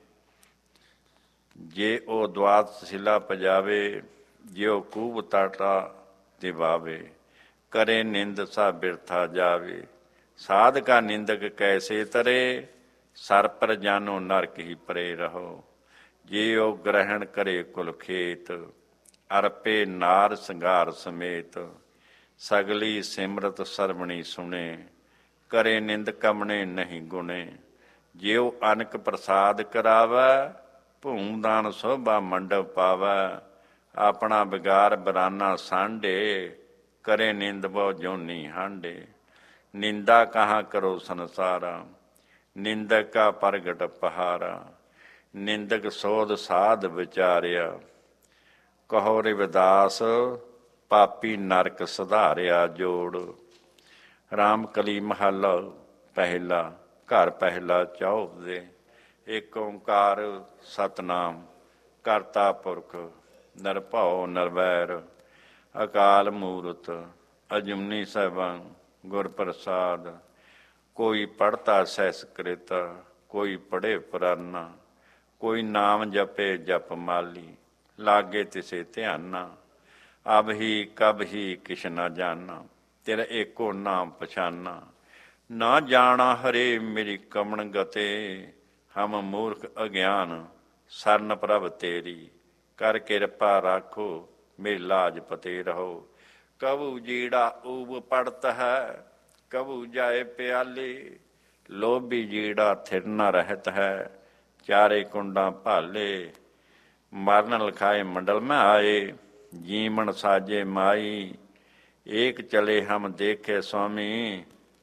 ਜੇ ਉਹ ਦਵਾਤ ਸਿਲਾ ਪਜਾਵੇ। ਜੇ ਉਹ ਕੂਬ ਤਾਟਾ ਦਿਵਾਵੇ, ਕਰੇ ਨਿੰਦ ਸਾ ਬਿਰਥਾ ਜਾਵੇ। ਸਾਧਕਾ ਨਿੰਦਕ ਕੈਸੇ ਤਰੇ, ਸਰ ਪਰ ਜਾਨੋ ਨਰਕ ਹੀ ਪਰੇ ਰਹੋ। ਜੇ ਉਹ ਗ੍ਰਹਿਣ ਕਰੇ ਕੁਲ ਖੇਤ, ਅਰਪੇ ਨਾਰ ਸੰਘਾਰ ਸਮੇਤ। ਸਗਲੀ ਸਿਮਰਤ ਸਰਵਣੀ ਸੁਣੇ, करे निंद कमने नहीं गुणे। ज्यो अनक प्रसाद करावै, भूमदान शोभा मंडप पावै। अपना बिगार बराना सांडे, करे निंद बहु जोनी हांडे। निंदा कहाँ करो संसारा, निंदक का प्रगट पहारा। निंदक सोध साध विचारिया, कहो रविदास पापी नरक सुधारिया जोड़। राम कली महला पहला, घर पहला चौप दे। एक ओंकार सतनाम करता पुरख, निरभਉ निर्वैर। अकाल मूरत अजुमनी सहबन, गुर प्रसाद। कोई पढ़ता सैसकृत, कोई पढ़े पुराना। कोई नाम जपे जप माली, लागे तिसे ध्याना। अब ही कब ही किश न जाना, तेरा एको नाम पछाना। ना जाना हरे मेरी कमण गते, हम मूर्ख अज्ञान सरन प्रभ तेरी। कर कृपा राखो मेरी लाज पते रहो। कबू जीड़ा ऊब पड़त है, कबू जाए प्याले। लोभी जीड़ा थिर न रहत है, चारे कुंडा भाले। मरण लखाए मंडल में आए, जीवन साजे माई। एक चले हम देखे स्वामी,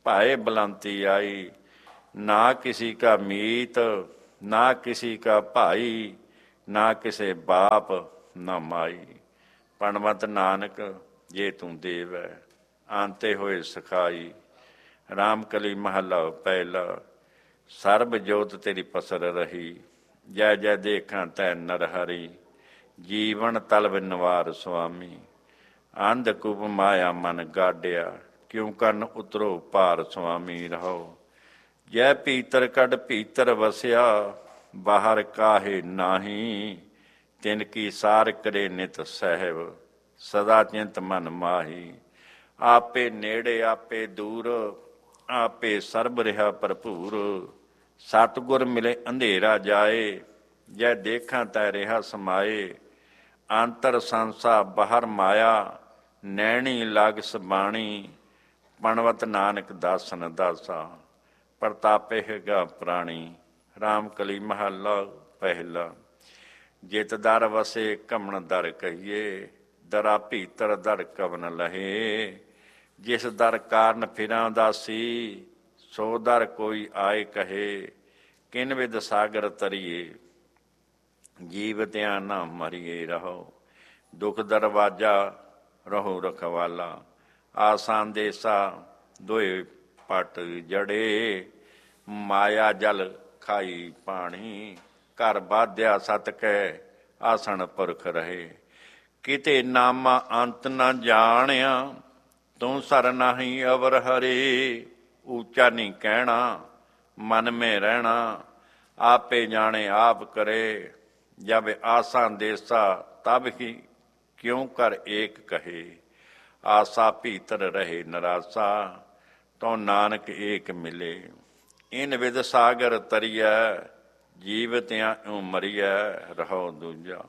भाए बुलंती आई। ना किसी का मीत ना किसी का भाई, ना किसे बाप ना माई। पणवत नानक जे तू देव है, आंते होए सखाई। रामकली महला पहला। ਸਰਬ ਜੋਤ ਤੇਰੀ ਪਸਰ ਰਹੀ, ਜੈ ਜੈ ਦੇਖਾਂ ਤੈ ਨਰ ਹਰੀ। ਜੀਵਨ ਤਲਬ ਨਿਵਾਰ ਸੁਆਮੀ, ਅੰਧਕੂਪ ਮਾਇਆ ਮਨ ਗਾਡਿਆ। ਕਿਉ ਕਰਨ ਉਤਰੋ ਭਾਰ ਸੁਆਮੀ ਰਹੋ। ਜੈ ਪੀਤਰ ਕੱਢ ਭੀਤਰ ਵਸਿਆ, ਬਾਹਰ ਕਾਹੇ ਨਾਹੀ। ਤਿਨ ਕੀ ਸਾਰ ਕਰੇ ਨਿਤ ਸਹਿਬ, ਸਦਾ ਚਿੰਤ ਮਨ ਮਾਹੀ। ਆਪੇ ਨੇੜੇ ਆਪੇ ਦੂਰ, ਆਪੇ ਸਰਬ ਰਿਹਾ ਭਰਪੂਰ। ਸਤਿਗੁਰ ਮਿਲੇ ਅੰਧੇਰਾ ਜਾਏ, ਜੈ ਦੇਖਾਂ ਤੈ ਰਿਹਾ ਸਮਾਏ। ਅੰਤਰ ਸੰਸਾ ਬਾਹਰ ਮਾਇਆ, ਨੈਣੀ ਲਗ ਸਬਾਣੀ। ਪਣਵਤ ਨਾਨਕ ਦਾਸਨ ਦਾਸਾ, ਪ੍ਰਤਾਪੇ ਹੈਗਾ ਪ੍ਰਾਣੀ। ਰਾਮਕਲੀ ਮਹੱਲਾ ਪਹਿਲਾ। ਜਿਤ ਦਰ ਵਸੇ ਘਮਣ ਦਰ ਕਹੀਏ, ਦਰਾ ਭੀਤਰ ਦਰ ਕਵਨ ਲਹੇ। ਜਿਸ ਦਰ ਕਾਰਨ ਫਿਰਾਂ ਦਾਸੀ, ਸੋ ਦਰ ਕੋਈ ਆਏ ਕਹੇ। ਕਿਨ ਵਿਦ ਸਾਗਰ ਤਰੀਏ, ਜੀਵਤਿਆਂ ਨਾ ਮਰੀਏ ਰਹੋ। ਦੁਖ ਦਰਵਾਜਾ ਰਹੋ ਰਖਵਾਲਾ, ਆਸਾਨ ਦੇਸਾ ਦੋਏ ਪਟ ਜੜੇ। ਮਾਇਆ ਜਲ ਖਾਈ ਪਾਣੀ, ਘਰ ਬਾਧਿਆ ਸਤ ਕੈ ਆਸਣ ਪੁਰਖ ਰਹੇ। ਕਿਤੇ ਨਾਮਾ ਅੰਤ ਨਾ ਜਾਣਿਆ, ਤੂੰ ਸਰ ਨਾਹੀਂ ਅਵਰ ਹਰੇ। ਉੱਚਾ ਨਹੀਂ ਕਹਿਣਾ ਮਨ ਮੇ ਰਹਿਣਾ, ਆਪੇ ਜਾਣੇ ਆਪ ਕਰੇ। ਜਬ ਆਸਾ ਦੇਸਾ ਤਬ ਹੀ ਕਿਉਂ ਕਰ ਏਕ ਕਹੇ। ਆਸਾ ਭੀਤਰ ਰਹੇ ਨਰਾਸਾ, ਤੋ ਨਾਨਕ ਏਕ ਮਿਲੇ। ਇਨ ਵਿਦ ਸਾਗਰ ਤਰੀਐ, ਜੀਵਤਿਆਂ ਇਉ ਮਰੀਐ ਰਹੋ ਦੂਜਾ।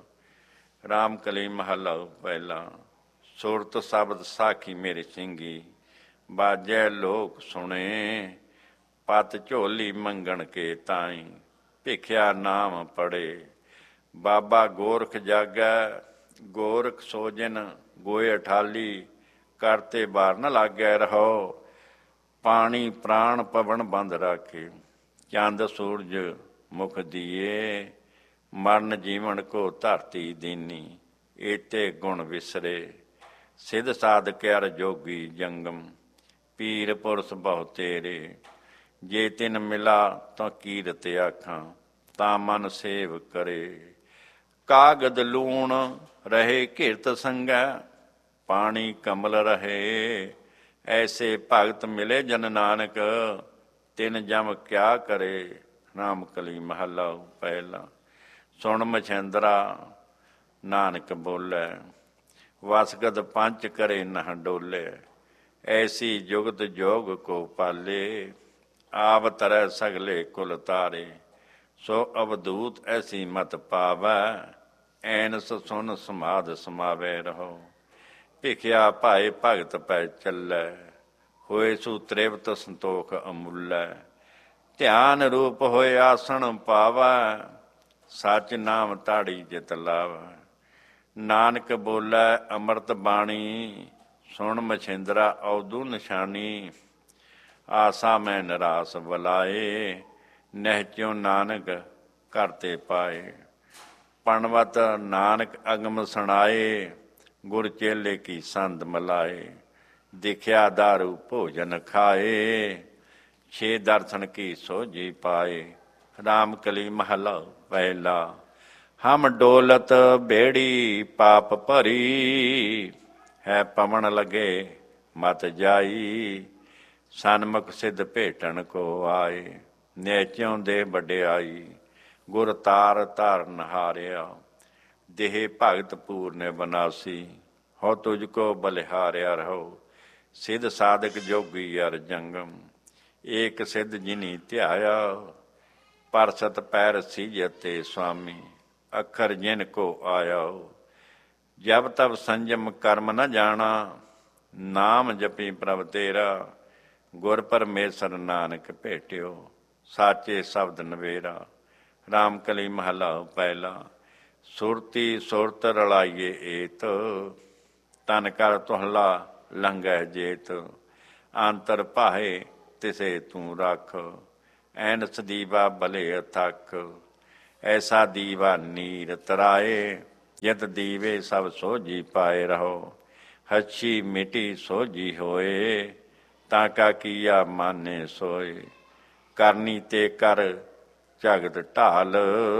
ਰਾਮਕਲੀ ਮਹੱਲਾ ਪਹਿਲਾ। ਸੁਰਤ ਸ਼ਬਦ ਸਾਖੀ ਮੇਰੇ ਸਿੰਘੀ, ਬਾਜੈ ਲੋਕ ਸੁਣੇ। ਪਤ ਝੋਲੀ ਮੰਗਣ ਕੇ ਤਾਈ, ਭਿਖਿਆ ਨਾਮ ਪੜੇ। ਬਾਬਾ ਗੋਰਖ ਜਾਗੈ ਗੋਰਖ ਸੋਜਨ, ਗੋਏ ਅਠਾਲੀ। ਕਰਤੇ ਬਾਰ ਨ ਲਾਗੈ ਰਹੋ, ਪਾਣੀ ਪ੍ਰਾਣ ਪਵਨ ਬੰਦ ਰਾਖੇ। ਚੰਦ ਸੂਰਜ ਮੁਖ ਦੀਏ, ਮਰਨ ਜੀਵਨ ਕੋ ਧਰਤੀ ਦੀਨੀ। ਏਤੇ ਗੁਣ ਵਿਸਰੇ, ਸਿਧ ਸਾਧਕ ਅਰ ਜੋਗੀ ਜੰਗਮ। ਪੀਰ ਪੁਰਸ਼ ਬਹੁ ਤੇਰੇ, ਜੇ ਤਿਨ ਮਿਲਾ ਤਾਂ ਕੀਰਤ ਆਖਾਂ। ਤਾਂ ਮਨ ਸੇਵ ਕਰੇ। ਕਾਗਦ ਲੂਣ ਰਹੇ ਘਿਰਤ ਸੰਗੈ, ਪਾਣੀ ਕਮਲ ਰਹੇ। ਐਸੇ ਭਗਤ ਮਿਲੇ ਜਨ ਨਾਨਕ, ਤਿਨ ਜਮ ਕਿਆ ਕਰੇ। ਰਾਮਕਲੀ ਮਹੱਲਾ ਪਹਿਲਾ। ਸੁਣ ਮਛੰਦਰਾ ਨਾਨਕ ਬੋਲੇ, ਵਸਗਦ ਪੰਚ ਕਰੇ ਨਹ ਡੋਲੇ। ਐਸੀ ਜੁਗਤ ਜੋਗ ਕੋ ਪਾਲੇ, ਆਵ ਤਰੈ ਸਗਲੇ ਕੁਲ ਤਾਰੇ। ਸੋ ਅਵਧੂਤ ਐਸੀ ਮਤ ਪਾਵੈ, ਐਨਸ ਸੁਨ ਸਮਾਧ ਸਮਾਵੈ ਰਹੋ। ਭਿਖਿਆ ਭਾਏ ਭਗਤ ਪੈ ਚੱਲੈ, ਹੋਏ ਸੂ ਤ੍ਰਿਪਤ ਸੰਤੋਖ ਅਮੁੱਲੈ। ਧਿਆਨ ਰੂਪ ਹੋਏ ਆਸਣ ਪਾਵੈ, ਸੱਚ ਨਾਮ ਤਾੜੀ ਜਿਤ ਲਾਵੈ। ਨਾਨਕ ਬੋਲੇ ਅੰਮ੍ਰਿਤ ਬਾਣੀ, ਸੁਣ ਮਛਿੰਦਰਾ ਔਦੂ ਨਿਸ਼ਾਨੀ। ਆਸਾ ਮੈਂ ਨਿਰਾਸ ਬੁਲਾਏ, ਨਹਿਚਿਉ ਨਾਨਕ ਕਰਤੇ ਪਾਏ। ਪਣਵਤ ਨਾਨਕ ਅਗਮ ਸੁਣਾਏ, ਗੁਰ ਚੇਲੇ ਕੀ ਸੰਦ ਮਲਾਏ। ਦਿਖਿਆ ਦਾਰੂ ਭੋਜਨ ਖਾਏ, ਛੇ ਦਰਸ਼ਨ ਕੀ ਸੋਝੀ ਪਾਏ। ਰਾਮਕਲੀ ਮਹੱਲਾ ਪਹਿਲਾ। ਹਮ ਡੋਲਤ ਬੇੜੀ ਪਾਪ ਭਰੀ, ਹੈ ਪਵਨ ਲਗੇ ਮਤ ਜਾਈ। ਸਨਮੁਖ ਸਿੱਧ ਭੇਟਣ ਕੋ ਆਏ, ਨੇਚਿਉ ਦੇ ਵਡਿਆਈ। ਗੁਰ ਤਾਰ ਧਰਨ ਹਾਰਿਆ, ਦੇਹ ਭਗਤ ਪੂਰਨੇ ਬਨਾਸੀ। ਹੋ ਤੁਝ ਕੋ ਬਲਿਹਾਰਿਆ ਰਹੋ, ਸਿੱਧ ਸਾਧਕ ਜੋਗੀ ਅਰ ਜੰਗਮ। ਏਕ ਸਿੱਧ ਜਿਨੀ ਧਿਆਇਆ, ਪਰਸਤ ਪੈਰ ਸੀਜਤੇ ਸੁਆਮੀ। ਅੱਖਰ ਜਿਨ ਕੋ ਆਇਆ, ਜਬ ਤਬ ਸੰਜਮ ਕਰਮ ਨ ਜਾਣਾ। ਨਾਮ ਜਪੀ ਪ੍ਰਭ ਤੇਰਾ, ਗੁਰ ਪਰਮੇਸ਼ਰ ਨਾਨਕ ਭੇਟਿਓ। ਸਾਚੇ ਸ਼ਬਦ ਨਵੇਰਾ। ਰਾਮਕਲੀ ਮਹੱਲਾ ਪਹਿਲਾ। ਸੁਰਤੀ ਸੁਰਤ ਰਲਾਈਏ ਏਤ, ਤਨ ਕਰ ਤੁਹਲਾ ਲੰਘੈ ਜੇਤ। ਅੰਤਰ ਭਾਏ ਤਿਸੇ ਤੂੰ ਰੱਖ। ਐਨਸ ਦੀਵਾ ਭਲੇ ਅਥਕ, ਐਸਾ ਦੀਵਾ ਨੀਰ ਤਰਾਏ। ਜਿਤ ਦੀਵੇ ਸਭ ਸੋਝੀ ਪਾਏ ਰਹੋ, ਹੱਛੀ ਮਿਟੀ ਸੋਝੀ ਹੋਏ। ਤਾਂ ਕਾ ਕੀਆ ਮਾਨੇ ਸੋਏ, ਕਰਨੀ ਤੇ ਕਰ ਜਗਤ ਢਾਲ।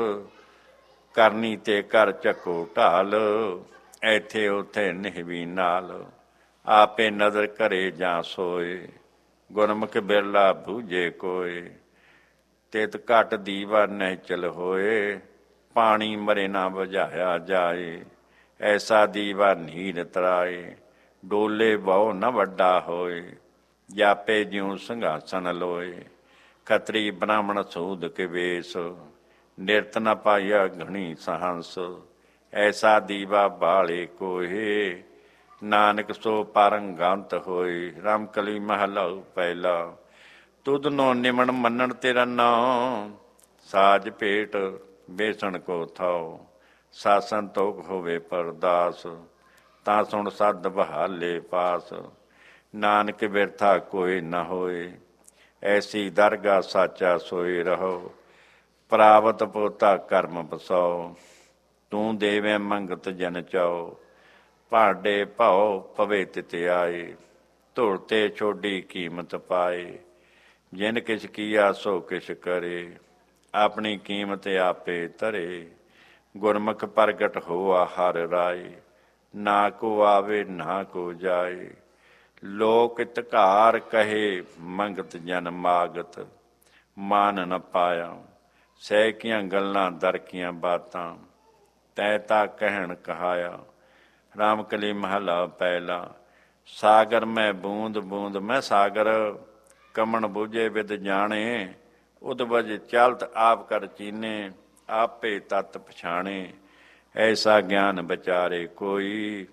ਕਰਨੀ ਤੇ ਕਰ ਚੱਕੋ ਢਾਲ, ਇੱਥੇ ਉੱਥੇ ਨਿਹਵੀ ਨਾਲ। ਆਪੇ ਨਜ਼ਰ ਕਰੇ ਜਾਂ ਸੋਏ, ਗੁਰਮੁਖ ਬਿਰਲਾ ਬੂਝੇ ਕੋਏ। ਤਿਤ ਘਟ ਦੀਵਾ ਨਿਹਚਲ ਹੋਏ, ਪਾਣੀ ਮਰੇ ਨਾ ਬੁਝਾਇਆ ਜਾਏ। ਐਸਾ ਦੀਵਾ ਨੀਰ ਤਰਾਏ, ਡੋਲੇ ਬਹੁ ਨ ਵੱਡਾ ਹੋਏ। ਜਾਪੇ ਜਿਉ ਸਿੰਘਾਸਨ ਲੋਏ, ਖਤਰੀ ਬ੍ਰਾਹਮਣ ਸੂਦ ਕੇ ਵੇਸ। ਨਿਰਤ ਨ ਪਾਇਆ ਘਣੀ ਸਹੰਸ, ਐਸਾ ਦੀਵਾ ਬਾਲੇ ਕੋਏ। ਨਾਨਕ ਸੋ ਪਾਰੰਗੰਤ ਹੋਏ, ਰਾਮਕਲੀ ਮਹਲਾ ਪਹਿਲਾ। ਤੁਧ ਨੋ ਨਿਮਣ ਮੰਨਣ ਤੇਰਾ ਨਾਮ, ਸਾਜ ਭੇਟ ਬੇਸਣ ਕੋ ਥਾਓ। ਸਾਸਨ ਤੋਕ ਹੋਵੇ ਪਰਦਾਸ, ਤਾਂ ਸੁਣ ਸਦ ਬਹਾਲੇ ਪਾਸ। ਨਾਨਕ ਬਿਰਥਾ ਕੋਈ ਨਾ ਹੋਏ, ਐਸੀ ਦਰਗਾਹ ਸਾਚਾ ਸੋਏ ਰਹੋ। ਪ੍ਰਾਵਤ ਪੋਤਾ ਕਰਮ ਬਸਾਓ, ਤੂੰ ਦੇਵੇਂ ਮੰਗਤ ਜਨ ਚਾਓ। ਭਾਡੇ ਭਾਉ ਪਵੇ ਤਿਤ ਆਏ, ਧੁਰ ਤੇ ਛੋਡੀ ਕੀਮਤ ਪਾਏ। ਜਿਨ ਕਿਛ ਕੀਆ ਸੋ ਕਿਛ ਕਰੇ, ਆਪਣੀ ਕੀਮਤ ਆਪੇ ਧਰੇ। ਗੁਰਮੁਖ ਪ੍ਰਗਟ ਹੋਆ ਹਰ ਰਾਏ, ਨਾ ਕੋ ਆਵੇ ਨਾ ਕੋ ਜਾਏ। ਲੋਕ ਇਤਕਾਰ ਕਹੇ ਮੰਗਤ ਜਨ ਮਾਗਤ, ਮਾਨ ਨ ਪਾਇਆ। ਸਹਿਕੀਆਂ ਗੱਲਾਂ ਦਰਕੀਆਂ ਬਾਤਾਂ, ਤੈ ਤਾ ਕਹਿਣ ਕਹਾਇਆ। ਰਾਮਕਲੀ ਮਹਲਾ ਪਹਿਲਾ। ਸਾਗਰ ਮੈਂ ਬੂੰਦ ਬੂੰਦ ਮੈਂ ਸਾਗਰ, ਕਮਣ ਬੂਝੇ ਵਿਦ ਜਾਣੇ। ਉਦਵਜ ਚਲਤ ਆਪ ਕਰ ਚੀਨੇ, ਆਪੇ ਤਤ ਪਛਾਣੇ। ਐਸਾ ਗਿਆਨ ਵਿਚਾਰੇ ਕੋਈ,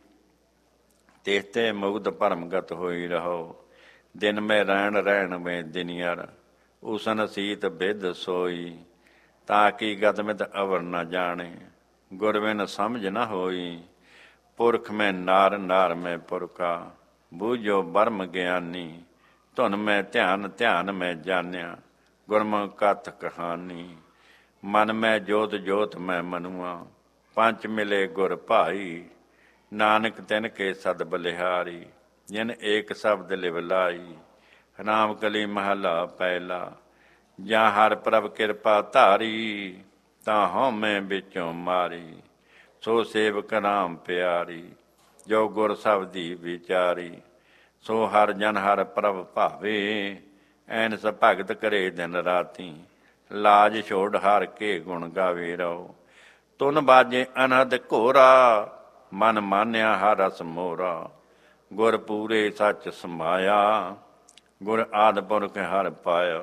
ਤੇਤੇ ਮੁਗਧ ਭਰਮਗਤ ਹੋਈ ਰਹੋ। ਦਿਨ ਮੈਂ ਰਹਿਣ ਰਹਿਣ ਮੈਂ ਦਿਨਿਆਰ, ਉਸਨ ਸੀਤ ਬਿਦ ਸੋਈ। ਤਾਂ ਕੀ ਗਤਮਿਤ ਅਵਰ ਨ ਜਾਣੇ, ਗੁਰਬਿਨ ਸਮਝ ਨ ਹੋਈ। ਪੁਰਖ ਮੈਂ ਨਾਰ ਨਾਰ ਮੈਂ ਪੁਰਖਾ, ਬੂਝੋ ਬਰਮ ਗਿਆਨੀ। ਧੁਨ ਮੈਂ ਧਿਆਨ ਧਿਆਨ ਮੈਂ ਜਾਣਿਆ, ਗੁਰਮੁਖ ਕਥ ਕਹਾਨੀ। ਮਨ ਮੈਂ ਜੋਤ ਜੋਤ ਮੈਂ ਮਨੁਆ, ਪੰਚ ਮਿਲੇ ਗੁਰ ਭਾਈ। ਨਾਨਕ ਤਿਨ ਕੇ ਸਦ ਬਲਿਹਾਰੀ, ਜਿਨ ਏਕ ਸ਼ਬਦ ਲਿਵ ਲਾਈ। ਰਾਮਕਲੀ ਮਹਲਾ ਪਹਿਲਾ। ਜਾਂ ਹਰ ਪ੍ਰਭ ਕਿਰਪਾ ਧਾਰੀ, ਤਾਂ ਹਉਮੈ ਵਿੱਚੋਂ ਮਾਰੀ। ਸੋ ਸੇਵਕ ਰਾਮ ਪਿਆਰੀ, ਜੋ ਗੁਰ ਸ਼ਬਦੀ ਵਿਚਾਰੀ। ਸੋ ਹਰ ਜਨ ਹਰ ਪ੍ਰਭ ਭਾਵੇ, ਐਨਸ ਭਗਤ ਕਰੇ ਦਿਨ ਰਾਤੀ। ਲਾਜ ਛੋੜ ਹਰ ਕੇ ਗੁਣ ਗਾਵੇ ਰਹੋ, ਤੁਨ ਬਾਜੇ ਅਨਹਦ ਘੋਰਾ। ਮਨ ਮਾਨਿਆ ਹਰ ਰਸ ਮੋਰਾ, ਗੁਰ ਪੂਰੇ ਸੱਚ ਸਮਾਇਆ। ਗੁਰ ਆਦਿ ਪੁਰਖ ਹਰ ਪਾਇਆ,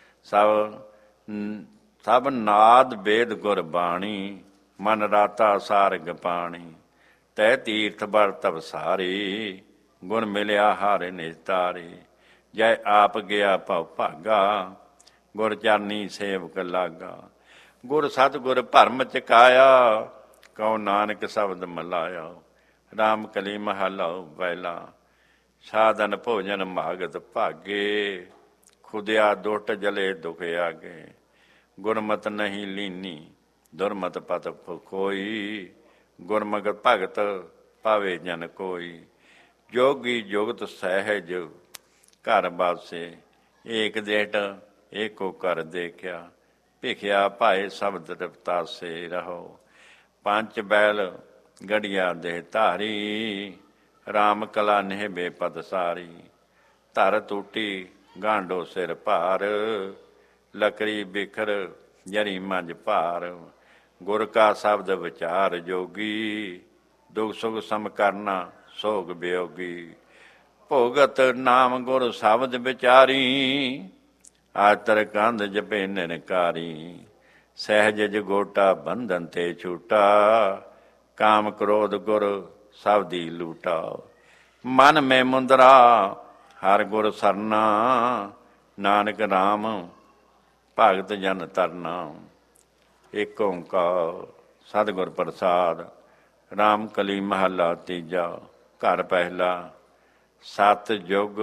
ਸਭ ਨਾਦ ਵੇਦ ਗੁਰ ਬਾਣੀ। ਮਨ ਰਾਤਾ ਸਾਰਗ ਪਾਣੀ, ਤੈ ਤੀਰਥ ਬਰ ਤਬ ਸਾਰੇ। ਗੁਣ ਮਿਲਿਆ ਹਰਿ ਨਿਸਤਾਰੇ, ਜੈ ਆਪ ਗਿਆ ਭਉ ਭਾਗਾ। ਗੁਰ ਚਰਨੀ ਸੇਵਕ ਲਾਗਾ, ਗੁਰ ਸਤਿਗੁਰ ਭਰਮ ਚਕਾਇਆ। ਕਉ ਨਾਨਕ ਸ਼ਬਦ ਮਲਾਇਆ। ਰਾਮਕਲੀ ਮਹਲਾ ਪਹਿਲਾ। ਸਾਧਨ ਭੋਜਨ ਮਾਗਤ ਭਾਗੇ, ਖੁਦਿਆ ਦੁੱਟ ਜਲੇ ਦੁਖ ਆਗੇ। ਗੁਰਮਤਿ ਨਹੀਂ ਲੀਨੀ, ਦੁਰਮਤਿ ਪਤ ਕੋਈ। ਗੁਰਮੁਖ ਭਗਤ ਪਾਵੇ ਜਨ ਕੋਈ। ਜੋਗੀ ਜੁਗਤ ਸਹਿਜ ਘਰ ਬਾਸੇ, ਏਕ ਦੇਟ ਏਕੋ ਕਰ ਦੇਖਿਆ। ਭਿਖਿਆ ਭਾਏ ਸ਼ਬਦ ਤ੍ਰਿਪਤਾਸੇ ਰਹੋ, ਪੰਚ ਬੈਲ ਗੜੀਆ ਦੇਹ ਧਾਰੀ। ਰਾਮ ਕਲਾ ਨਿਹਬੇ ਪਦ ਸਾਰੀ, ਧਰ ਟੂਟੀ ਗਾਂਡੋ ਸਿਰ ਭਾਰ। ਲਕੜੀ ਬਿਖਰ ਜਰੀ ਮੰਝ ਭਾਰ, ਗੁਰ ਕਾ ਸ਼ਬਦ ਵਿਚਾਰ ਜੋਗੀ। ਦੁਖ ਸੁਖ ਸਮ ਕਰਨਾ ਸੋਗ ਬਿਯੋਗੀ। ਭੋਗਤ ਨਾਮ ਗੁਰ ਸ਼ਬਦ ਵਿਚਾਰੀ, ਆਤਰ ਕੰਧ ਜਪੇ ਨਿਰਕਾਰੀ। ਸਹਿਜ ਜਗੋਟਾ ਬੰਧਨ ਤੇ ਛੂਟਾ, ਕਾਮ ਕ੍ਰੋਧ ਗੁਰ ਸ਼ਬਦੀ ਲੂਟਾ। ਮਨ ਮੈਂ ਮੁੰਦਰਾ ਹਰ ਗੁਰ ਸਰਨਾ, ਨਾਨਕ ਰਾਮ ਭਗਤ ਜਨ ਤਰਨਾ। ਏਕ ਓਂਕਾਰ ਸਤਿਗੁਰ ਪ੍ਰਸਾਦ। ਰਾਮਕਲੀ ਮਹਲਾ ਤੀਜਾ। ਘਰ ਪਹਿਲਾ। ਸਤਿ ਜੁਗ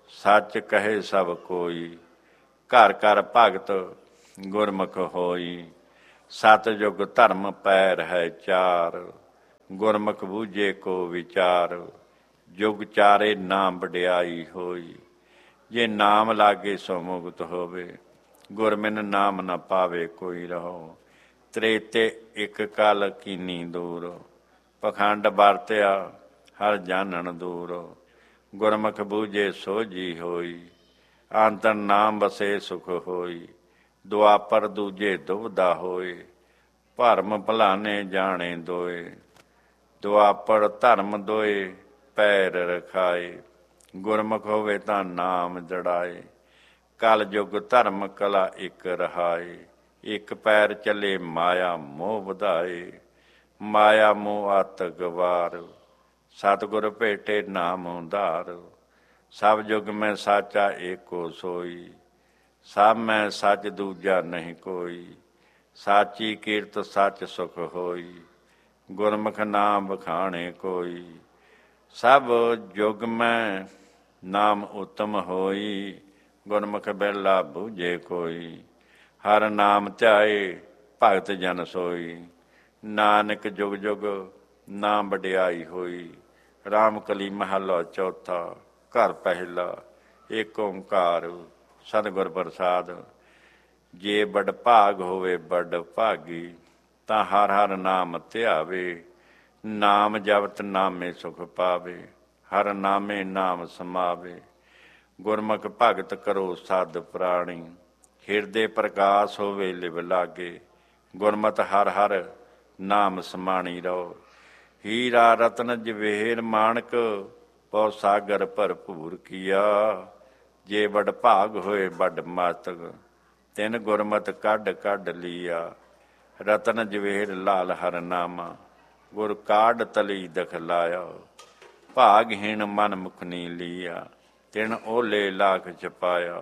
ਸੱਚ ਕਹੇ ਸਭ ਕੋਈ, ਘਰ ਘਰ ਭਗਤ ਗੁਰਮੁਖ ਹੋਈ। ਸਤਿਯੁਗ ਧਰਮ ਪੈਰ ਹੈ ਚਾਰ, ਗੁਰਮੁਖ ਬੂਝੇ ਕੋ ਵਿਚਾਰ। ਜੁਗ ਚਾਰੇ ਨਾਮ ਵਡਿਆਈ ਹੋਈ, ਜੇ ਨਾਮ ਲਾਗੇ ਸੋ ਮੁਕਤ ਹੋਵੇ। ਗੁਰਮਿਨ ਨਾਮ ਨ ਪਾਵੇ ਕੋਈ ਰਹੋ, ਤ੍ਰੇਤੇ ਇੱਕ ਕਲ ਕੀਨੀ ਦੂਰ। ਪਖੰਡ ਵਰਤਿਆ ਹਰ ਜਾਣਨ ਦੂਰ, ਗੁਰਮੁਖ ਬੂਝੇ ਸੋਝੀ ਹੋਈ। ਅੰਤਰ ਨਾਮ ਵਸੇ ਸੁਖ ਹੋਈ, ਦੁਆਪਰ ਦੂਜੇ ਦੁਬਦਾ ਹੋਏ। ਭਰਮ ਭਲਾਨੇ ਜਾਣੇ ਦੋਏ, ਦੁਆਪਰ ਧਰਮ ਦੋਏ ਪੈਰ ਰਖਾਏ। ਗੁਰਮੁਖ ਹੋਵੇ ਤਾਂ ਨਾਮ ਜੜਾਏ, ਕਲ ਯੁਗ ਧਰਮ ਕਲਾ ਇੱਕ ਰਹਾਏ। ਇੱਕ ਪੈਰ ਚੱਲੇ ਮਾਇਆ ਮੋਹ ਵਧਾਏ, ਮਾਇਆ ਮੋਹ ਆਤ ਗਵਾਰ। ਸਤਿਗੁਰ ਭੇਟੇ ਨਾਮ ਉਧਾਰ, ਸਭ ਯੁਗ ਮੈਂ ਸਾਚਾ ਏਕੋ ਸੋਈ। ਸਭ ਮੈਂ ਸੱਚ ਦੂਜਾ ਨਹੀਂ ਕੋਈ, ਸਾਚੀ ਕੀਰਤ ਸੱਚ ਸੁਖ ਹੋਈ। ਗੁਰਮੁਖ ਨਾਮ ਬਖਾਣੇ ਕੋਈ, ਸਭ ਯੁਗ ਮੈਂ ਨਾਮ ਉਤਮ ਹੋਈ। ਗੁਰਮੁਖ ਬੇਲਾ ਬੂਝੇ ਕੋਈ, ਹਰ ਨਾਮ ਧਿਆਏ ਭਗਤ ਜਨ ਸੋਈ। ਨਾਨਕ ਜੁਗ ਜੁਗ ਨਾਮ ਵਡਿਆਈ ਹੋਈ। ਰਾਮ ਕਲੀ ਮਹਲਾ ਚੌਥਾ, ਘਰ ਪਹਿਲਾ। ਏਕ ਓਂਕਾਰ ਸਤਿਗੁਰ ਪ੍ਰਸਾਦ। ਜੇ ਬੜ ਭਾਗ ਹੋਵੇ ਬੜ ਭਾਗੀ, ਤਾਂ ਹਰ ਹਰ ਨਾਮ ਧਿਆਵੇ। ਨਾਮ ਜਪਤ ਨਾਮੇ ਸੁਖ ਪਾਵੇ, ਹਰ ਨਾਮੇ ਨਾਮ ਸਮਾਵੇ। ਗੁਰਮੁਖ ਭਗਤ ਕਰੋ ਸਦ ਪ੍ਰਾਣੀ, ਹਿਰਦੇ ਪ੍ਰਕਾਸ਼ ਹੋਵੇ ਲਿਵ ਲਾਗੇ। ਗੁਰਮਤਿ ਹਰ ਹਰ ਨਾਮ ਸਮਾਣੀ ਰਹੋ। ਹੀਰਾ ਰਤਨ ਜਵੇਹਰ ਮਾਣਕ, ਪਉ ਸਾਗਰ ਭਰਪੂਰ ਕੀਆ। ਜੇ ਬੜ ਭਾਗ ਹੋਏ ਬੜ ਮਸਤਕ, ਤਿਨ ਗੁਰਮਤਿ ਕੱਢ ਕੱਢ ਲੀਆ। ਰਤਨ ਜਵੇਹਰ ਲਾਲ ਹਰ ਨਾਮਾ, ਗੁਰ ਕਾਢ ਤਲੀ ਦਖਲਾਇਆ। ਭਾਗਹੀਣ ਮਨ ਮੁਖਨੀ ਲੀਆ, ਤਿਨ ਓਲੇ ਲਾਖ ਛਪਾਇਆ।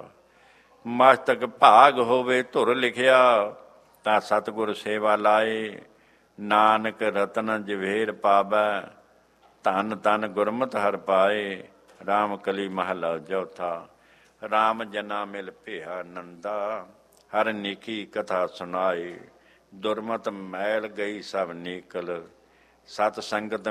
ਮਸਤਕ ਭਾਗ ਹੋਵੇ ਧੁਰ ਲਿਖਿਆ, ਤਾਂ ਸਤਿਗੁਰ ਸੇਵਾ ਲਾਏ। ਨਾਨਕ ਰਤਨ ਜਵੇਹਰ ਪਾਵੈ, ਧਨ ਧਨ ਗੁਰਮਤਿ ਹਰਿ ਪਾਏ। ਰਾਮ ਕਲੀ ਮਹਲਾ ਚੌਥਾ। ਰਾਮ ਜਨਾ ਮਿਲ ਭਿਆ ਨੰਦਾ, ਹਰ ਨੇਕੀ ਕਥਾ ਸੁਣਾਏ। ਦੁਰਮਤ ਮੈਲ ਗਈ ਸਭ ਨੀਕਲ, ਸਤ ਸੰਗਤ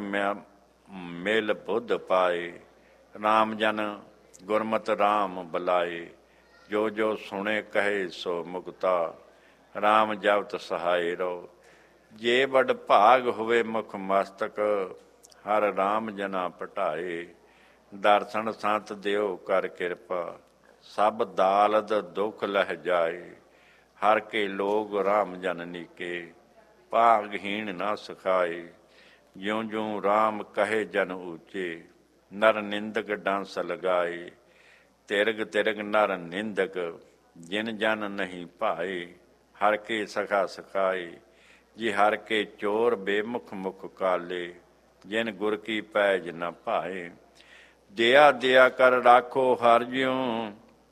ਮਿਲ ਬੁੱਧ ਪਾਏ। ਰਾਮ ਜਨ ਗੁਰਮਤਿ ਰਾਮ ਬੁਲਾਏ, ਜੋ ਜੋ ਸੁਣੇ ਕਹੇ ਸੋ ਮੁਕਤਾ। ਰਾਮ ਜਪਤ ਸਹਾਏ ਰਹੋ, ਜੇ ਬੜ ਭਾਗ ਹੋਵੇ ਮੁਖ ਮਸਤਕ। ਹਰ ਰਾਮ ਜਨਾ ਪਟਾਏ, ਦਰਸ਼ਨ ਸੰਤ ਦਿਓ ਕਰ ਕਿਰਪਾ। ਸਭ ਦਾਲਦ ਦੁਖ ਲਹਿ ਜਾਏ, ਹਰ ਕੇ ਲੋਗ ਰਾਮ ਜਨ ਨੀਕੇ। ਭਾਗਹੀਣ ਨਾ ਸਿਖਾਏ, ਜਿਉਂ ਜਿਉਂ ਰਾਮ ਕਹੇ ਜਨ ਊਚੇ। ਨਰ ਨਿੰਦਕ ਡਾਂਸ ਲਗਾਏ, ਤਿਰਗ ਤਿਰਗ ਨਰ ਨਿੰਦਕ। ਜਿਨ ਜਨ ਨਹੀਂ ਭਾਏ, ਹਰ ਕੇ ਸਖਾ ਸਿਖਾਏ। ਜੇ ਹਰ ਕੇ ਚੋਰ ਬੇਮੁਖ ਮੁਖ ਕਾਲੇ, ਜਿਨ ਗੁਰ ਕੀ ਪੈਜ ਨ ਭਾਏ। ਦਿਆ ਦਿਆ ਕਰ ਰਾਖੋ ਹਰ ਜਿਉ,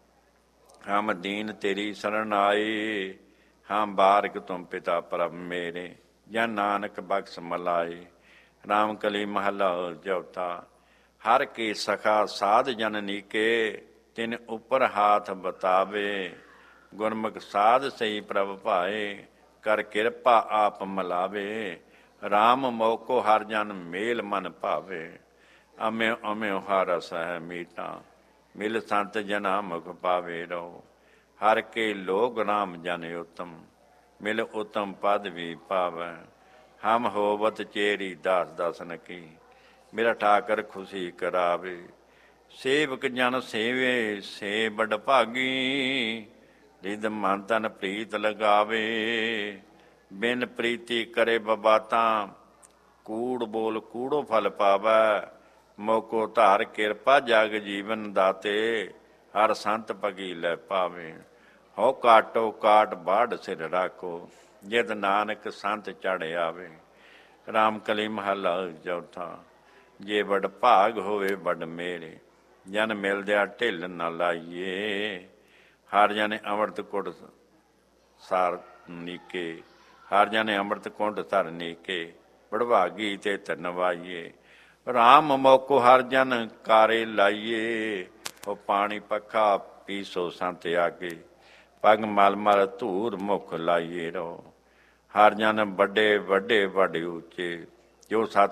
ਹਮ ਦੀਨ ਤੇਰੀ ਸਰਣ ਆਏ। ਹਮ ਬਾਰਿਕ ਤੁਮ ਪਿਤਾ ਪ੍ਰਭ ਮੇਰੇ, ਜਨ ਨਾਨਕ ਬਖਸ਼ ਮਲਾਏ। ਰਾਮ ਕਲੀ ਮਹਲਾ ਚੌਥਾ। ਹਰ ਕੇ ਸਖਾ ਸਾਧ ਜਨ ਨੀਕੇ, ਤਿਨ ਉੱਪਰ ਹਾਥ ਬਤਾਵੇ। ਗੁਰਮੁਖ ਸਾਧ ਸਹੀ ਪ੍ਰਭ ਭਾਏ, ਕਰ ਕਿਰਪਾ ਆਪ ਮਲਾਵੇ। ਰਾਮ ਮੋਕੋ ਹਰ ਜਨ ਮੇਲ ਮਨ ਭਾਵੇ, ਅਮਿਓ ਅਮਿਓ ਹਰ ਰਸ ਹੈ ਮੀਠਾ। ਮਿਲ ਸੰਤ ਜਨਾ ਮੁਖ ਪਾਵੇ ਰਹੋ, ਹਰ ਕੇ ਲੋਗ ਰਾਮ ਜਨ ਉਤਮ। ਮਿਲ ਉਤਮ ਪਦ ਵੀ ਪਾਵੈ, ਹਮ ਹੋਵਤ ਚੇਰੀ ਦਾਸ ਦਸਨ ਕੀ। ਮੇਰਾ ਠਾਕਰ ਖੁਸ਼ੀ ਕਰਾਵੇ, ਸੇਵਕ ਜਨ ਸੇਵੇ ਸੇ ਬੜ ਭਾਗੀ। ਰਿਦ ਮਨ ਤਨ ਪ੍ਰੀਤ ਲਗਾਵੇ, ਬਿਨ ਪ੍ਰੀਤੀ ਕਰੇ ਬਬਾਤਾਂ। ਕੂੜ ਬੋਲ ਕੂੜੋ ਫਲ ਪਾਵੈ, ਮੋਕੋ ਧਾਰ ਕਿਰਪਾ ਜਗ ਜੀਵਨ ਦਾਤੇ। ਹਰ ਸੰਤ ਪਗੀ ਲੈ ਪਾਵੇ, ਹੋ ਕਾਟੋ ਕਾਟ ਬਾੜ ਸਿਰ ਰਾਖੋ। ਜਿਤ ਨਾਨਕ ਸੰਤ ਚੜ੍ਹ ਆਵੇ। ਰਾਮ ਕਲੀ ਮਹਲਾ ਚੌਥਾ। ਜੇ ਬੜ ਭਾਗ ਹੋਵੇ ਬੜ ਮੇਰੇ, ਜਨ ਮਿਲਦਿਆ ਢਿੱਲ ਨ ਲਾਈਏ। ਹਰ ਜਨ ਅੰਮ੍ਰਿਤ ਕੁਟ ਸਾਰ ਨੀਕੇ, ਹਰ ਜਨ ਅੰਮ੍ਰਿਤ ਕੁੰਡ ਧਰ ਨੀਕੇ। ਬੜਭਾਗੀ ਤੇ ਧਨਵਾਈਏ, ਰਾਮ ਮੋਕੋ ਹਰ ਜਨ ਕਾਰੇ ਲਾਈਏ। ਉਹ ਪਾਣੀ ਪੱਖਾ ਪੀਸੋ ਸੰਤ ਆਗੇ, ਪਗ ਮਲ ਮਲ ਧੂਰ ਮੁਖ ਲਾਈਏ ਰੋ। ਹਰ ਜਨ ਵੱਡੇ ਵੱਡੇ ਵੱਡੇ ਉੱਚੇ, ਜੋ ਸਤ